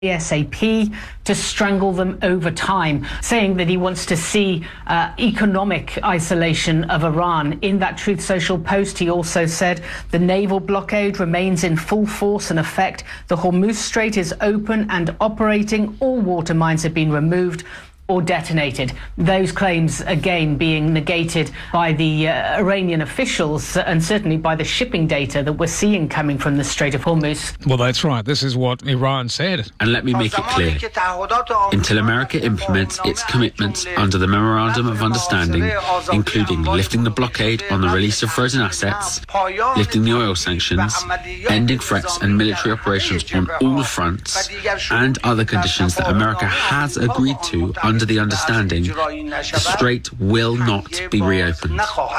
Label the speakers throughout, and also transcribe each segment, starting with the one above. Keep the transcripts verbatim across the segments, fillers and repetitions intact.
Speaker 1: ASAP to strangle them over time, saying that he wants to see uh, economic isolation of Iran. In that Truth Social post, he also said the naval blockade remains in full force and effect. The Hormuz Strait is open and operating. All water mines have been removed or detonated. Those claims, again, being negated by the uh, Iranian officials and certainly by the shipping data that we're seeing coming from the Strait of Hormuz.
Speaker 2: Well, that's right. This is what Iran said.
Speaker 3: And let me make it clear. Until America implements its commitments under the Memorandum of Understanding, including lifting the blockade on the release of frozen assets, lifting the oil sanctions, ending threats and military operations on all fronts, and other conditions that America has agreed to under the understanding, the Strait will not be reopened.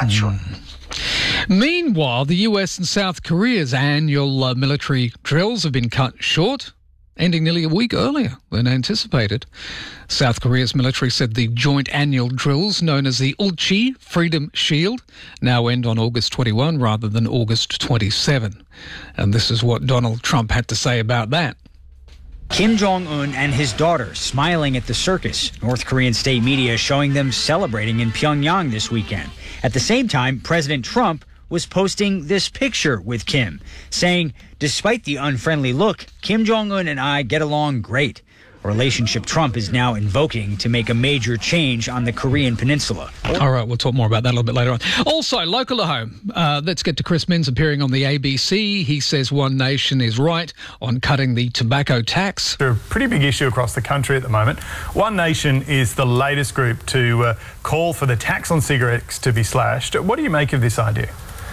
Speaker 2: Mm. Meanwhile, the U S and South Korea's annual uh, military drills have been cut short, ending nearly a week earlier than anticipated. South Korea's military said the joint annual drills, known as the Ulchi Freedom Shield, now end on August twenty-first rather than August twenty-seventh. And this is what Donald Trump had to say about that.
Speaker 4: Kim Jong-un and his daughter smiling at the circus. North Korean state media showing them celebrating in Pyongyang this weekend. At the same time, President Trump was posting this picture with Kim, saying, despite the unfriendly look, Kim Jong-un and I get along great. A relationship Trump is now invoking to make a major change on the Korean peninsula.
Speaker 2: All right, we'll talk more about that a little bit later on. Also, local to home, uh, let's get to Chris Minns appearing on the A B C. He says One Nation is right on cutting the tobacco tax.
Speaker 5: They're a pretty big issue across the country at the moment. One Nation is the latest group to uh, call for the tax on cigarettes to be slashed. What do you make of this idea?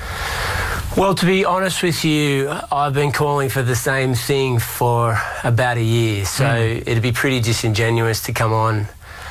Speaker 6: Well, to be honest with you, I've been calling for the same thing for about a year, so mm. it'd be pretty disingenuous to come on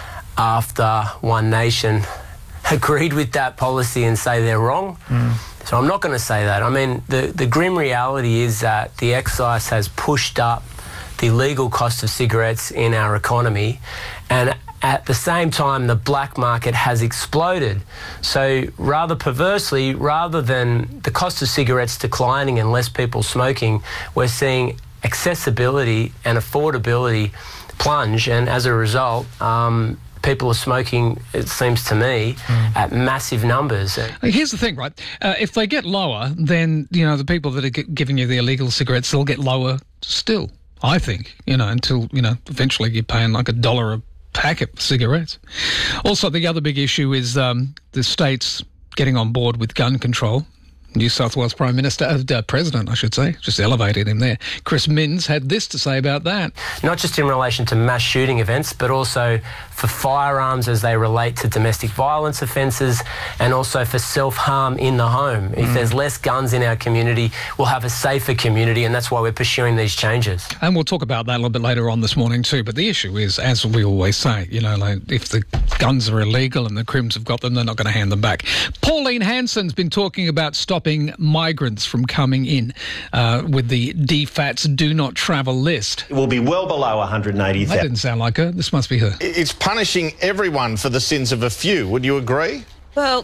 Speaker 6: after One Nation agreed with that policy and say they're wrong. Mm. So I'm not going to say that. I mean, the, the grim reality is that the excise has pushed up the legal cost of cigarettes in our economy, and at the same time, the black market has exploded. So rather perversely, rather than the cost of cigarettes declining and less people smoking, we're seeing accessibility and affordability plunge. And as a result, um, people are smoking, it seems to me, mm. at massive numbers.
Speaker 2: Here's the thing, right? Uh, if they get lower, then, you know, the people that are g- giving you the illegal cigarettes, they'll get lower still, I think, you know, until, you know, eventually you're paying like a dollar a packet of cigarettes. Also, the other big issue is um, the states getting on board with gun control. New South Wales Prime Minister, uh, President, I should say, just elevated him there. Chris Minns had this to say about that.
Speaker 6: Not just in relation to mass shooting events, but also for firearms as they relate to domestic violence offences, and also for self-harm in the home. If mm. there's less guns in our community, we'll have a safer community, and that's why we're pursuing these changes.
Speaker 2: And we'll talk about that a little bit later on this morning too. But the issue is, as we always say, you know, like if the guns are illegal and the Crims have got them, they're not going to hand them back. Pauline Hanson's been talking about stopping migrants from coming in uh, with the D FAT's Do Not Travel list.
Speaker 7: It will be well below one hundred eighty thousand.
Speaker 2: That didn't sound like her. This must be her.
Speaker 7: It's punishing everyone for the sins of a few. Would you agree?
Speaker 8: Well,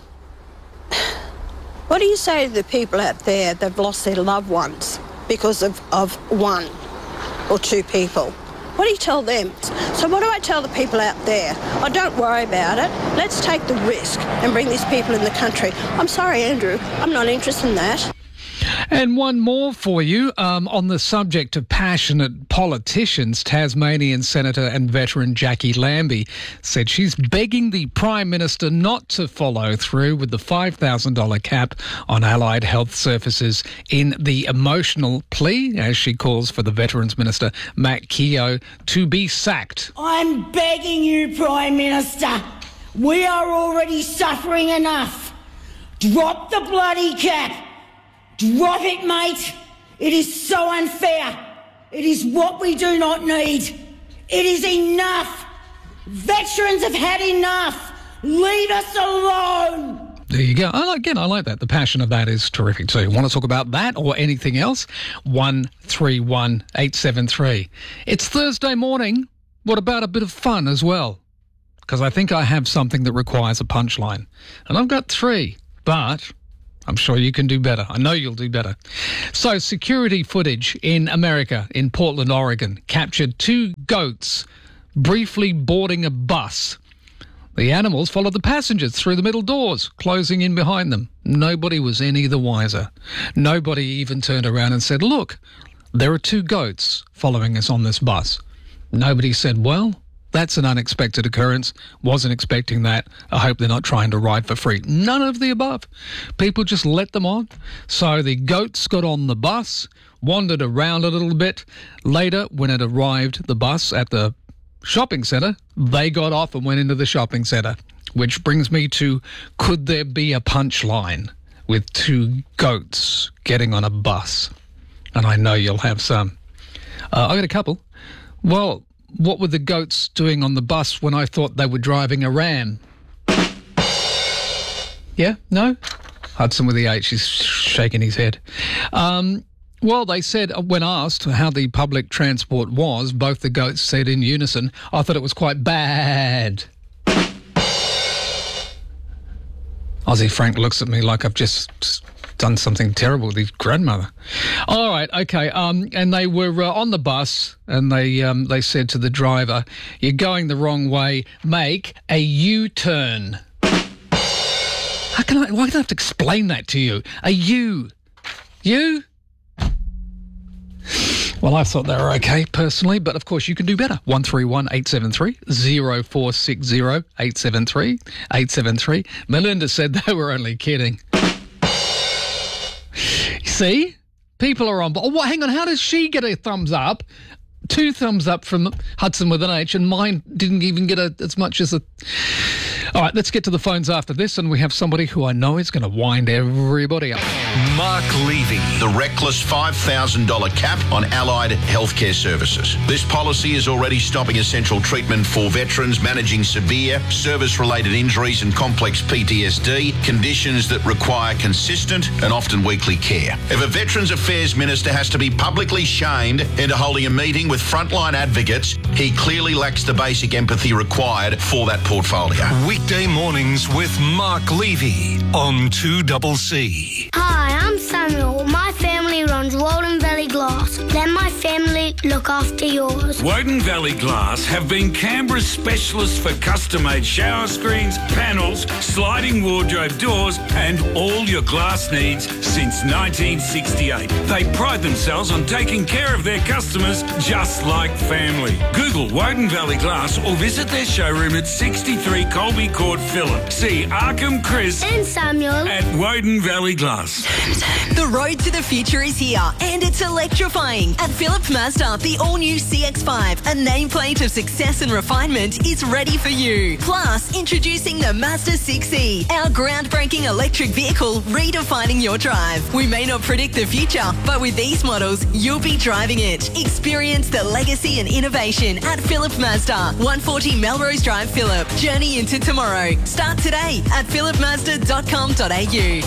Speaker 8: what do you say to the people out there that have lost their loved ones because of, of one or two people? What do you tell them? So what do I tell the people out there? Oh, don't worry about it. Let's take the risk and bring these people in the country. I'm sorry, Andrew. I'm not interested in that.
Speaker 2: And one more for you um, on the subject of passionate politicians. Tasmanian Senator and veteran Jackie Lambie said she's begging the Prime Minister not to follow through with the five thousand dollars cap on allied health services in the emotional plea, as she calls for the Veterans Minister, Matt Keogh, to be sacked.
Speaker 9: I'm begging you, Prime Minister. We are already suffering enough. Drop the bloody cap. Drop it, mate. It is so unfair. It is what we do not need. It is enough. Veterans have had enough. Leave us alone.
Speaker 2: There you go. I like, again, I like that. The passion of that is terrific too. Want to talk about that or anything else? one three one eight seven three. It's Thursday morning. What about a bit of fun as well? Because I think I have something that requires a punchline. And I've got three, but I'm sure you can do better. I know you'll do better. So, security footage in America, in Portland, Oregon, captured two goats briefly boarding a bus. The animals followed the passengers through the middle doors, closing in behind them. Nobody was any the wiser. Nobody even turned around and said, look, there are two goats following us on this bus. Nobody said, well, that's an unexpected occurrence. Wasn't expecting that. I hope they're not trying to ride for free. None of the above. People just let them on. So the goats got on the bus, wandered around a little bit. Later, when it arrived, the bus at the shopping centre, they got off and went into the shopping centre. Which brings me to, could there be a punchline with two goats getting on a bus? And I know you'll have some. Uh, I got a couple. Well, what were the goats doing on the bus when I thought they were driving a ram? Yeah? No? Hudson with the H, he's shaking his head. Um, well, they said, when asked how the public transport was, both the goats said in unison, I thought it was quite bad. Aussie Frank looks at me like I've just done something terrible with his grandmother. All right, okay. Um, and they were uh, on the bus, and they um, they said to the driver, "You're going the wrong way. Make a U-turn." How can I? Why do I have to explain that to you? A U, U. Well, I thought they were okay personally, but of course you can do better. One three one eight seven three zero four six zero eight seven three eight seven three. Melinda said they were only kidding. See? People are on board. Oh, what, hang on, how does she get a thumbs up? Two thumbs up from Hudson with an H, and mine didn't even get a, as much as a... All right, let's get to the phones after this, and we have somebody who I know is going to wind everybody up.
Speaker 10: Mark Levy.
Speaker 7: The reckless five thousand dollars cap on allied healthcare services. This policy is already stopping essential treatment for veterans managing severe service-related injuries and complex P T S D, conditions that require consistent and often weekly care. If a Veterans Affairs Minister has to be publicly shamed into holding a meeting with frontline advocates, he clearly lacks the basic empathy required for that portfolio.
Speaker 10: Weekday mornings with Mark Levy on two C C.
Speaker 11: Hi, I'm Samuel. My family runs Walden Valley Glass. Let my family look after yours.
Speaker 12: Woden Valley Glass have been Canberra's specialists for custom-made shower screens, panels, sliding wardrobe doors and all your glass needs since nineteen sixty-eight. They pride themselves on taking care of their customers just like family. Google Woden Valley Glass or visit their showroom at sixty-three Colby Court, Phillip. See Arkham, Chris
Speaker 11: and Samuel
Speaker 12: at Woden Valley Glass.
Speaker 13: The road to the future is here, and it's electrifying. At Phillips Mazda, the all-new C X five, a nameplate of success and refinement, is ready for you. Plus, introducing the Mazda six E, our groundbreaking electric vehicle redefining your drive. We may not predict the future, but with these models, you'll be driving it. Experience the legacy and innovation at Phillips Mazda, one forty Melrose Drive, Phillip. Journey into tomorrow. Start today at phillip mazda dot com dot a u.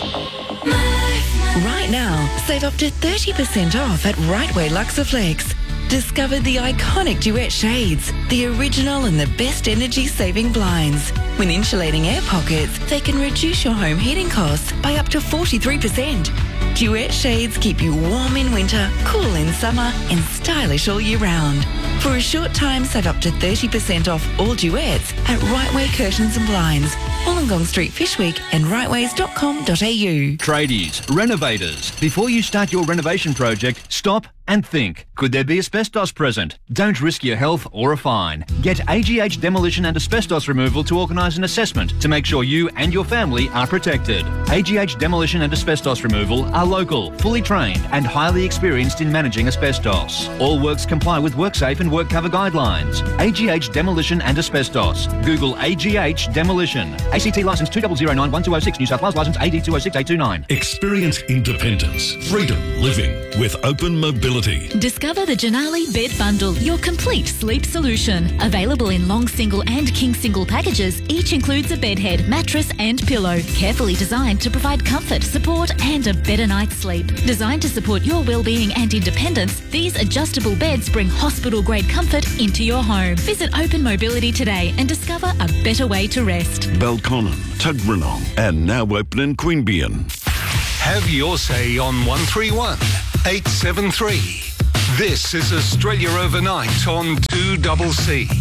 Speaker 14: Right now, save up to thirty percent off at Rightway Luxaflex. Discover the iconic Duet shades, the original and the best energy-saving blinds. When insulating air pockets, they can reduce your home heating costs by up to forty-three percent. Duet shades keep you warm in winter, cool in summer, and stylish all year round. For a short time, save up to thirty percent off all Duets at Rightway Curtains and Blinds, Wollongong Street, Fishwick, and rightways dot com dot a u.
Speaker 15: Tradies, renovators, before you start your renovation project, stop and think. Could there be asbestos present? Don't risk your health or a fine. Get A G H Demolition and Asbestos Removal to organise an assessment to make sure you and your family are protected. A G H Demolition and Asbestos Removal are local, fully trained and highly experienced in managing asbestos. All works comply with WorkSafe and WorkCover guidelines. A G H Demolition and Asbestos. Google A G H Demolition. A C T licence two zero zero nine one two zero six, New South Wales licence A D two zero six eight two nine.
Speaker 10: Experience independence, freedom living with Open Mobility.
Speaker 16: Discover the Janali Bed Bundle, your complete sleep solution. Available in long single and king single packages, each includes a bed head, mattress and pillow. Carefully designed to provide comfort, support and a better night's sleep. Designed to support your well-being and independence, these adjustable beds bring hospital-grade comfort into your home. Visit Open Mobility today and discover a better way to rest.
Speaker 10: Belconnen, Tuggeranong and now open in Queanbeyan. Have your say on one three one, eight seven three. This is Australia Overnight on two C C.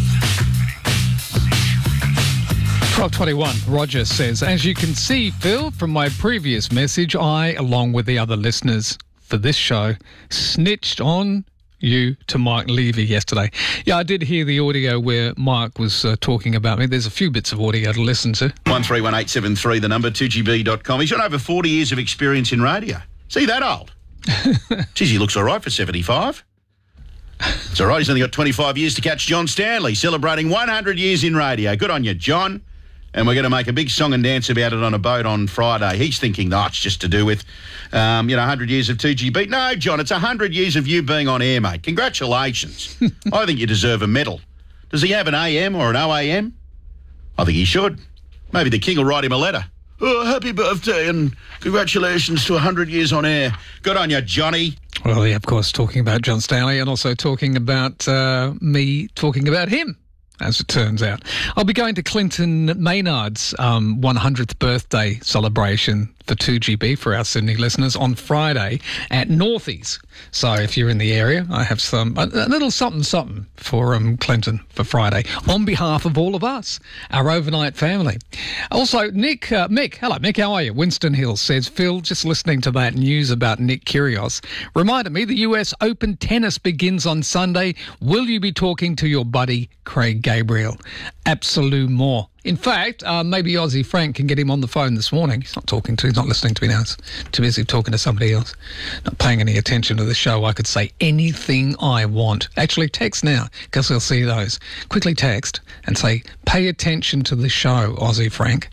Speaker 2: twelve twenty-one, Roger says, as you can see, Phil, from my previous message, I, along with the other listeners for this show, snitched on you to Mike Levy yesterday. Yeah, I did hear the audio where Mike was uh, talking about me. There's a few bits of audio to listen to.
Speaker 7: one three one eight seven three, the number, two G B dot com. He's got over forty years of experience in radio. See, that old? Geez, he looks all right for seventy-five. It's all right, he's only got twenty-five years to catch John Stanley, celebrating one hundred years in radio. Good on you, John. And we're going to make a big song and dance about it on a boat on Friday. He's thinking, no, it's just to do with, um, you know, one hundred years of two G B. No, John, it's one hundred years of you being on air, mate. Congratulations. I think you deserve a medal. Does he have an A M or an O A M? I think he should. Maybe the King will write him a letter. Oh, happy birthday and congratulations to one hundred years on air. Good on you, Johnny.
Speaker 2: Well, yeah, of course, talking about John Stanley and also talking about uh, me talking about him, as it turns out. I'll be going to Clinton Maynard's um, one hundredth birthday celebration for two G B for our Sydney listeners on Friday at Northies. So if you're in the area, I have some a, a little something something for um, Clinton for Friday on behalf of all of us, our overnight family. Also, Nick, uh, Mick, hello Mick, how are you? Winston Hill says, Phil, just listening to that news about Nick Kyrgios reminded me the U S Open tennis begins on Sunday. Will you be talking to your buddy Craig Gabriel? Absolute more. In fact, uh, maybe Aussie Frank can get him on the phone this morning. He's not talking to, he's not listening to me now. He's too busy talking to somebody else. Not paying any attention to the show. I could say anything I want. Actually, text now, because he'll see those. Quickly text and say, pay attention to the show, Aussie Frank.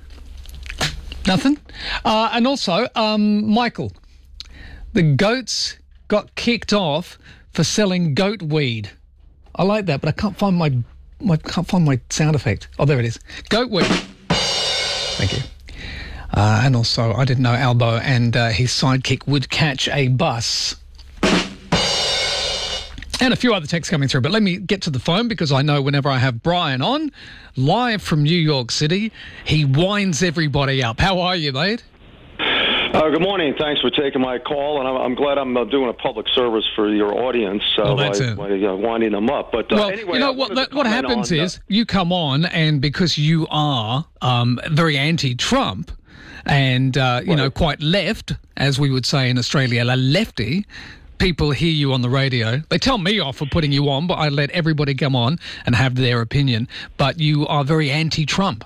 Speaker 2: Nothing? Uh, and also, um, Michael, the goats got kicked off for selling goat weed. I like that, but I can't find my... I can't find my sound effect. Oh, there it is. Goat weed. Thank you. Uh, and also, I didn't know Albo and uh, his sidekick would catch a bus. And a few other texts coming through. But let me get to the phone because I know whenever I have Brian on, live from New York City, he winds everybody up. How are you, mate?
Speaker 17: Uh, good morning. Thanks for taking my call, and I'm, I'm glad I'm uh, doing a public service for your audience uh,
Speaker 2: well, that's
Speaker 17: by,
Speaker 2: it.
Speaker 17: by uh, winding them up. But uh,
Speaker 2: well,
Speaker 17: anyway,
Speaker 2: you know
Speaker 17: I
Speaker 2: what?
Speaker 17: wanted to
Speaker 2: What
Speaker 17: comment
Speaker 2: happens
Speaker 17: on,
Speaker 2: is
Speaker 17: uh,
Speaker 2: you come on, and because you are um, very anti-Trump and uh, you
Speaker 17: right.
Speaker 2: know quite left, as we would say in Australia, a lefty. People hear you on the radio. They tell me off for putting you on, but I let everybody come on and have their opinion. But you are very anti-Trump.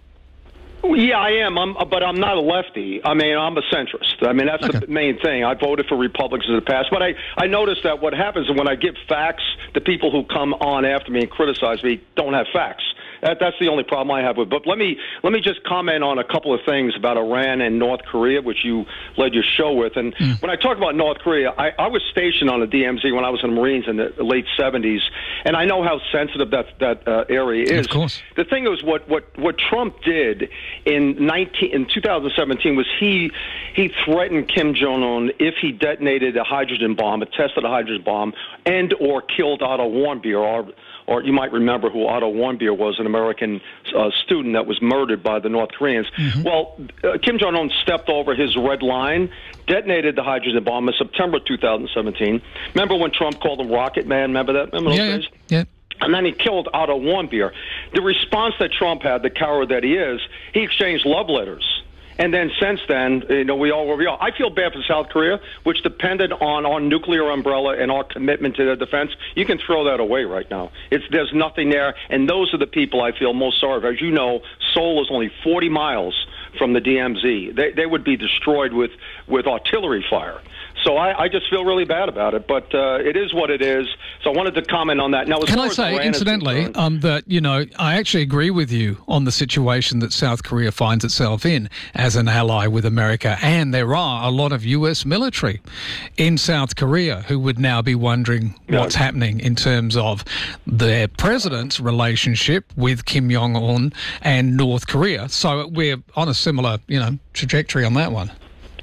Speaker 17: Yeah, I am, I'm, but I'm not a lefty. I mean, I'm a centrist. I mean, that's
Speaker 2: Okay.
Speaker 17: the main thing. I voted for Republicans in the past, but I, I noticed that what happens when I give facts, the people who come on after me and criticize me don't have facts. That, that's the only problem I have with it. But let me let me just comment on a couple of things about Iran and North Korea, which you led your show with. And mm. when I talk about North Korea, I, I was stationed on the D M Z when I was in the Marines in the late seventies, and I know how sensitive that that uh, area is.
Speaker 2: Of course.
Speaker 17: The thing is, what what what Trump did in nineteen in two thousand seventeen was he he threatened Kim Jong Un if he detonated a hydrogen bomb, a tested a hydrogen bomb, and or killed Otto Warmbier, or or you might remember who Otto Warmbier was, an American uh, student that was murdered by the North Koreans. Mm-hmm. Well, uh, Kim Jong Un stepped over his red line, detonated the hydrogen bomb in September two thousand seventeen. Remember when Trump called him Rocket Man? Remember that? Remember those
Speaker 2: yeah,
Speaker 17: days?
Speaker 2: yeah. yeah.
Speaker 17: And then he killed Otto Warmbier. The response that Trump had, the coward that he is, he exchanged love letters. And then since then, you know, we all where we are. I feel bad for South Korea, which depended on our nuclear umbrella and our commitment to their defense. You can throw that away right now. It's there's nothing there, and those are the people I feel most sorry for. As you know, Seoul is only forty miles from the D M Z. They they would be destroyed with with artillery fire. So I, I just feel really bad about it, but uh, it is what it is. So I wanted to comment on that. Now, as
Speaker 2: Can
Speaker 17: far
Speaker 2: I
Speaker 17: as
Speaker 2: say,
Speaker 17: Iran is
Speaker 2: incidentally,
Speaker 17: concerned-
Speaker 2: um, that, you know, I actually agree with you on the situation that South Korea finds itself in as an ally with America, and there are a lot of U S military in South Korea who would now be wondering
Speaker 17: Yeah.
Speaker 2: what's happening in terms of their president's relationship with Kim Jong-un and North Korea. So we're on a similar, you know, trajectory on that one.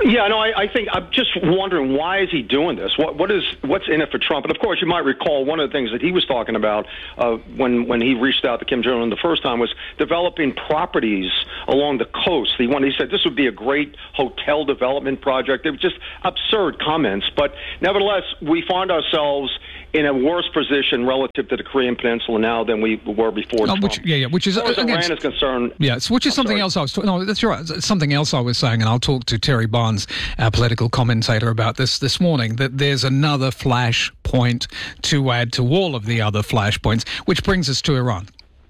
Speaker 17: Yeah, no, I, I think I'm just wondering, why is he doing this? What what is what's in it for Trump? And of course, you might recall one of the things that he was talking about uh, when when he reached out to Kim Jong Un the first time was developing properties along the coast. He wanted, he said this would be a great hotel development project. It was just absurd comments, but nevertheless, we find ourselves in a worse position relative to the Korean Peninsula now than we were before.
Speaker 2: Oh,
Speaker 17: Trump.
Speaker 2: which, yeah, yeah, which is
Speaker 17: as far as
Speaker 2: against,
Speaker 17: Iran is concerned.
Speaker 2: Yes, which is
Speaker 17: I'm
Speaker 2: something
Speaker 17: sorry.
Speaker 2: else I was. No, that's right. It's something else I was saying, and I'll talk to Terry Barnes, our political commentator, about this this morning. That there's another flash point to add to all of the other flash points, which brings us to Iran.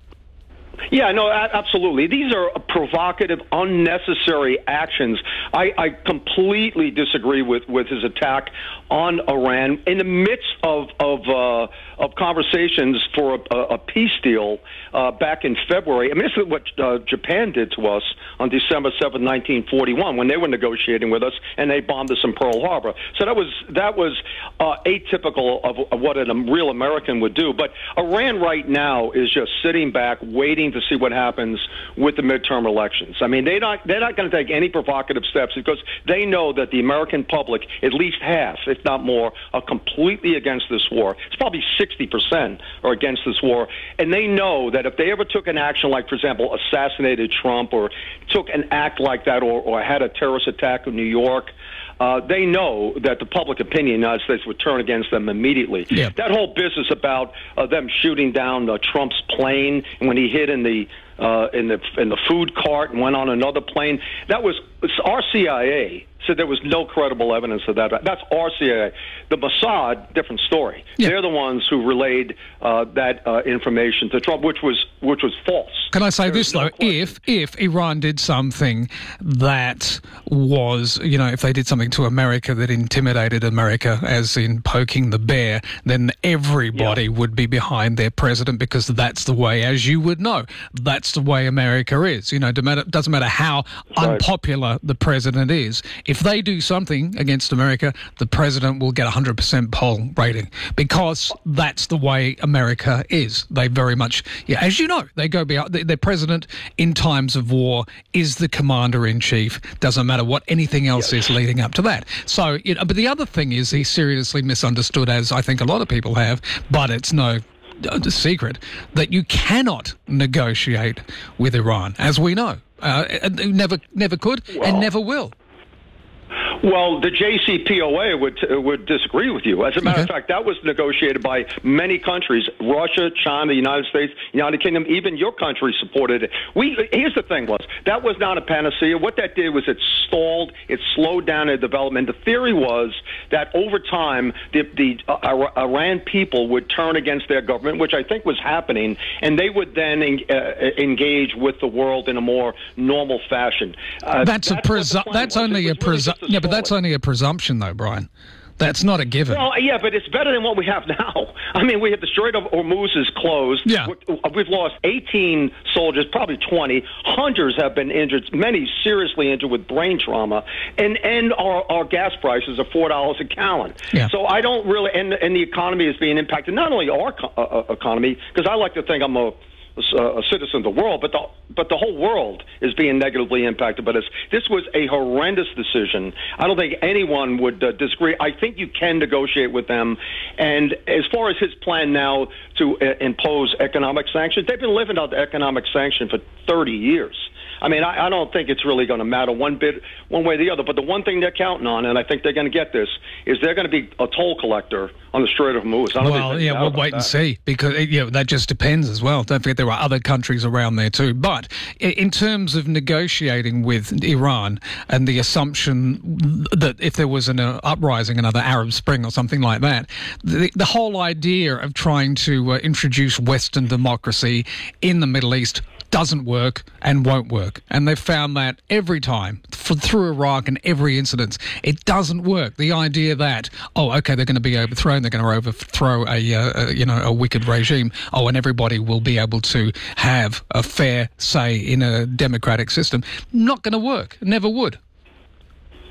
Speaker 17: Yeah, no, a- absolutely. These are provocative, unnecessary actions. I, I completely disagree with, with his attack on Iran in the midst of of, uh, of conversations for a, a peace deal uh, back in February. I mean, this is what uh, Japan did to us on December seventh, nineteen forty-one, when they were negotiating with us and they bombed us in Pearl Harbor. So that was that was uh, atypical of, of what a real American would do. But Iran right now is just sitting back, waiting to see what happens with the midterm elections. I mean, they're not they're not going to take any provocative steps because they know that the American public, at least half, if not more, are completely against this war. It's probably sixty percent are against this war, and they know that if they ever took an action like, for example, assassinated Trump or took an act like that or, or had a terrorist attack in New York, Uh, they know that the public opinion in the United States would turn against them immediately.
Speaker 2: Yeah.
Speaker 17: That whole business about uh, them shooting down uh, Trump's plane and when he hid in the uh, in the in the food cart and went on another plane, that was our C I A said there was no credible evidence of that. That's our C I A. The Mossad, different story.
Speaker 2: Yeah.
Speaker 17: They're the ones who relayed uh, that uh, information to Trump, which was which was false.
Speaker 2: Can I say
Speaker 17: There
Speaker 2: this,
Speaker 17: is no
Speaker 2: though?
Speaker 17: question.
Speaker 2: If if Iran did something that was, you know, if they did something to America that intimidated America, as in poking the bear, then everybody would be behind their president because that's the way, as you would know, that's the way America is. You know, it doesn't matter how unpopular the president is. If they do something against America, the president will get a one hundred percent poll rating because that's the way America is. They very much, yeah, as you know, they go beyond. Their president in times of war is the commander-in-chief. Doesn't matter what anything else is leading up to that. So, you know, but the other thing is he's seriously misunderstood, as I think a lot of people have, but it's no uh, secret that you cannot negotiate with Iran, as we know. Uh, never, never could and never will.
Speaker 17: Well, the J C P O A would uh, would disagree with you. As a matter
Speaker 2: Okay.
Speaker 17: of fact, that was negotiated by many countries: Russia, China, the United States, United Kingdom, even your country supported it. We here's the thing: was that was not a panacea. What that did was it stalled, it slowed down the development. The theory was that over time, the the uh, Iran people would turn against their government, which I think was happening, and they would then en- uh, engage with the world in a more normal fashion. Uh,
Speaker 2: That's a
Speaker 17: what the
Speaker 2: presu-
Speaker 17: plan
Speaker 2: That's
Speaker 17: was. It
Speaker 2: only a
Speaker 17: was really
Speaker 2: presu-
Speaker 17: just to
Speaker 2: yeah, but
Speaker 17: stall
Speaker 2: that's
Speaker 17: it.
Speaker 2: only a presumption, though, Brian. That's not a given.
Speaker 17: Well, yeah, but it's better than what we have now. I mean, we have the Strait of Hormuz is closed.
Speaker 2: Yeah.
Speaker 17: We've lost eighteen soldiers, probably twenty. Hundreds have been injured, many seriously injured with brain trauma. And and our, our gas prices are four dollars a gallon.
Speaker 2: Yeah.
Speaker 17: So I don't really, and, and the economy is being impacted, not only our co- uh, uh, economy, because I like to think I'm a a citizen of the world, but the but the whole world is being negatively impacted by this. This was a horrendous decision. I don't think anyone would uh, disagree. I think you can negotiate with them. And as far as his plan now to uh, impose economic sanctions, they've been living out the economic sanction for thirty years. I mean, I, I don't think it's really going to matter one bit, one way or the other. But the one thing they're counting on, and I think they're going to get this, is they're going to be a toll collector on the Strait of Hormuz. I don't
Speaker 2: Well,
Speaker 17: think
Speaker 2: yeah, we'll wait and see because it, you know, that just depends as well. Don't forget there are other countries around there too. But i- in terms of negotiating with Iran and the assumption that if there was an uh, uprising, another Arab Spring or something like that, the, the whole idea of trying to uh, introduce Western democracy in the Middle East doesn't work and won't work. And they've found that every time f- through Iraq and every incident, it doesn't work. The idea that, oh, okay, they're going to be overthrown, they're going to overthrow a, uh, a, you know, a wicked regime, oh, and everybody will be able to have a fair say in a democratic system, not going to work. Never would.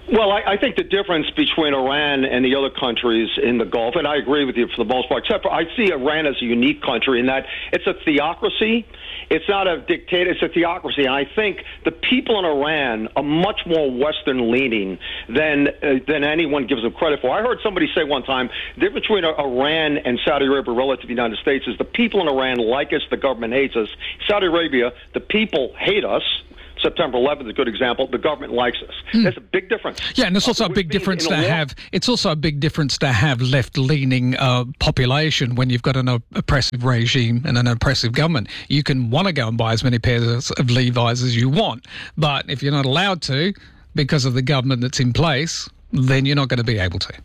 Speaker 17: Well, I, I think the difference between Iran and the other countries in the Gulf, and I agree with you for the most part, except for I see Iran as a unique country in that it's a theocracy. It's not a dictator. It's a theocracy. And I think the people in Iran are much more Western-leaning than uh, than anyone gives them credit for. I heard somebody say one time, the difference between Iran and Saudi Arabia relative to the United States is the people in Iran like us, the government hates us. Saudi Arabia, the people hate us. September eleventh is a good example. The government likes us. Mm. There's a big difference.
Speaker 2: Yeah, and it's also uh, a big difference to have. It's also a big difference to have left-leaning uh, population when you've got an oppressive regime and an oppressive government. You can want to go and buy as many pairs of Levi's as you want, but if you're not allowed to because of the government that's in place, then you're not going to be able to.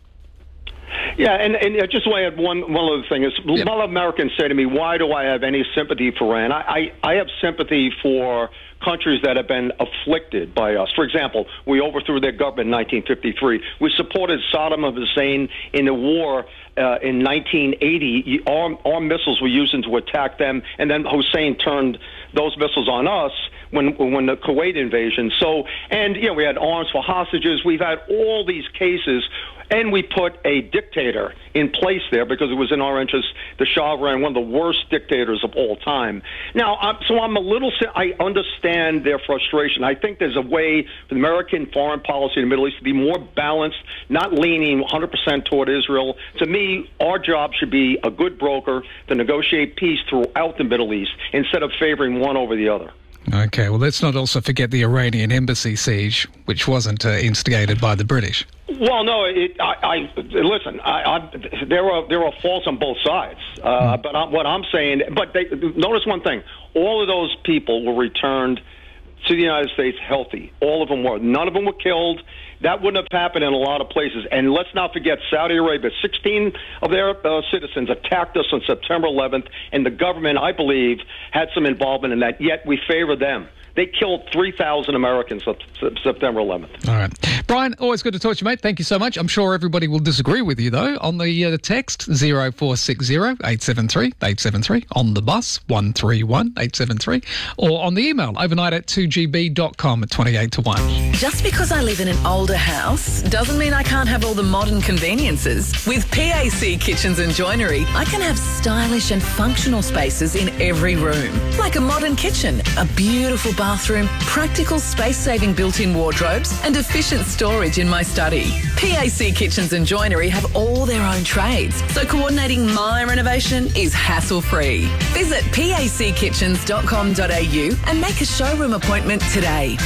Speaker 17: Yeah, and, and I just want to add one, one other thing. Is yep. A lot of Americans say to me, why do I have any sympathy for Iran? I, I, I have sympathy for countries that have been afflicted by us. For example, we overthrew their government in nineteen fifty-three. We supported Saddam Hussein in the war uh, in nineteen eighty. Our, our missiles were used to attack them, and then Hussein turned those missiles on us when when the Kuwait invasion. So, and, you know, we had arms for hostages. We've had all these cases. And we put a dictator in place there because it was in our interest. The Shah of Iran, one of the worst dictators of all time. Now, I'm, so I'm a little, I understand their frustration. I think there's a way for American foreign policy in the Middle East to be more balanced, not leaning one hundred percent toward Israel. To me, our job should be a good broker to negotiate peace throughout the Middle East instead of favoring one over the other.
Speaker 2: Okay, well, let's not also forget the Iranian embassy siege, which wasn't uh, instigated by the British.
Speaker 17: Well, no, it, I, I listen. I, I, there are there are faults on both sides, uh, mm. but I, what I'm saying, but they, notice one thing: all of those people were returned to the United States healthy. All of them were. None of them were killed. That wouldn't have happened in a lot of places. And let's not forget Saudi Arabia. sixteen of their uh, citizens attacked us on September eleventh, and the government, I believe, had some involvement in that, yet we favor them. They killed three thousand Americans on September eleventh.
Speaker 2: All right. Brian, always good to talk to you, mate. Thank you so much. I'm sure everybody will disagree with you, though, on the uh, text zero four six zero eight seven three eight seven three, on the bus one three one eight seven three, or on the email overnight at two g b dot com at twenty-eight to one.
Speaker 14: Just because I live in an older house doesn't mean I can't have all the modern conveniences. With P A C Kitchens and Joinery, I can have stylish and functional spaces in every room. Like a modern kitchen, a beautiful bathroom, practical space-saving built-in wardrobes, and efficient storage in my study. P A C Kitchens and Joinery have all their own trades, so coordinating my renovation is hassle-free. Visit p a c kitchens dot com dot a u and make a showroom appointment today.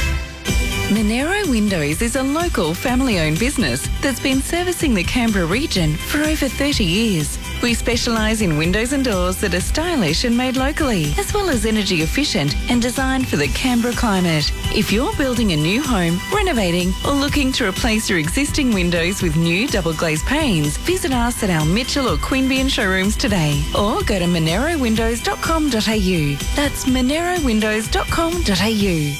Speaker 14: Monero Windows is a local family-owned business that's been servicing the Canberra region for over thirty years. We specialise in windows and doors that are stylish and made locally, as well as energy efficient and designed for the Canberra climate. If you're building a new home, renovating, or looking to replace your existing windows with new double glazed panes, visit us at our Mitchell or Queanbeyan showrooms today, or go to monero windows dot com dot a u. That's monero windows dot com dot a u.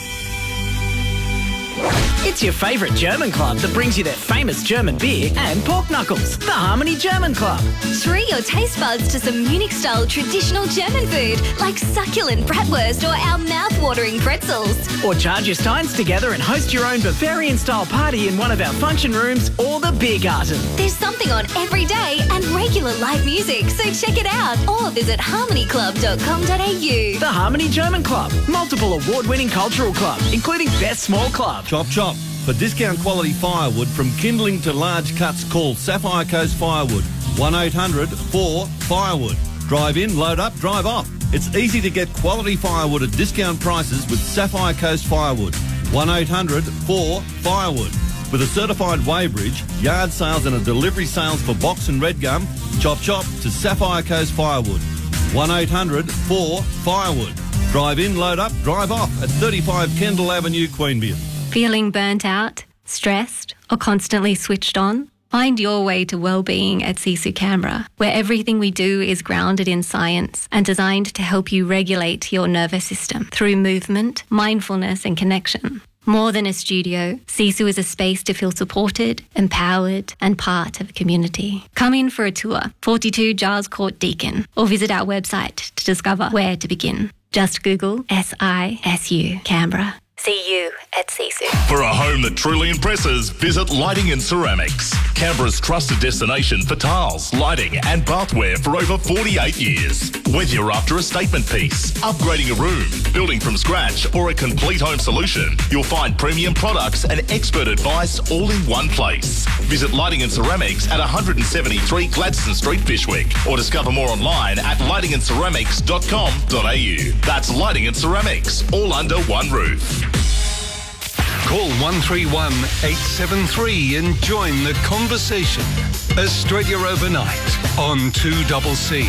Speaker 18: It's your favourite German club that brings you their famous German beer and pork knuckles, the Harmony German Club.
Speaker 19: Treat your taste buds to some Munich-style traditional German food like succulent bratwurst or our mouth-watering pretzels.
Speaker 18: Or charge your steins together and host your own Bavarian-style party in one of our function rooms or the beer garden.
Speaker 19: There's something on every day and regular live music, so check it out or visit harmony club dot com dot a u.
Speaker 18: The Harmony German Club, multiple award-winning cultural club, including Best Small Club.
Speaker 20: Chop Chop. For discount quality firewood from kindling to large cuts, call Sapphire Coast Firewood. one eight hundred four firewood. Drive in, load up, drive off. It's easy to get quality firewood at discount prices with Sapphire Coast Firewood. one eight hundred four firewood. With a certified weighbridge, yard sales and a delivery sales for box and red gum, Chop Chop to Sapphire Coast Firewood. one eight hundred four firewood. Drive in, load up, drive off at thirty-five Kendall Avenue, Queanbeyan.
Speaker 21: Feeling burnt out, stressed, or constantly switched on? Find your way to well-being at Sisu Canberra, where everything we do is grounded in science and designed to help you regulate your nervous system through movement, mindfulness, and connection. More than a studio, Sisu is a space to feel supported, empowered, and part of a community. Come in for a tour, forty-two Giles Court, Deakin, or visit our website to discover where to begin. Just Google S I S U Canberra. See you at Sisu.
Speaker 1: For a home that truly impresses, visit Lighting and Ceramics. Canberra's trusted destination for tiles, lighting and bathware for over forty-eight years. Whether you're after a statement piece, upgrading a room, building from scratch or a complete home solution, you'll find premium products and expert advice all in one place. Visit Lighting and Ceramics at one seventy-three Gladstone Street, Fyshwick, or discover more online at lighting and ceramics dot com dot a u. That's Lighting and Ceramics, all under one roof.
Speaker 10: Call one three one, eight seven three and join the conversation. Australia Overnight on two C C.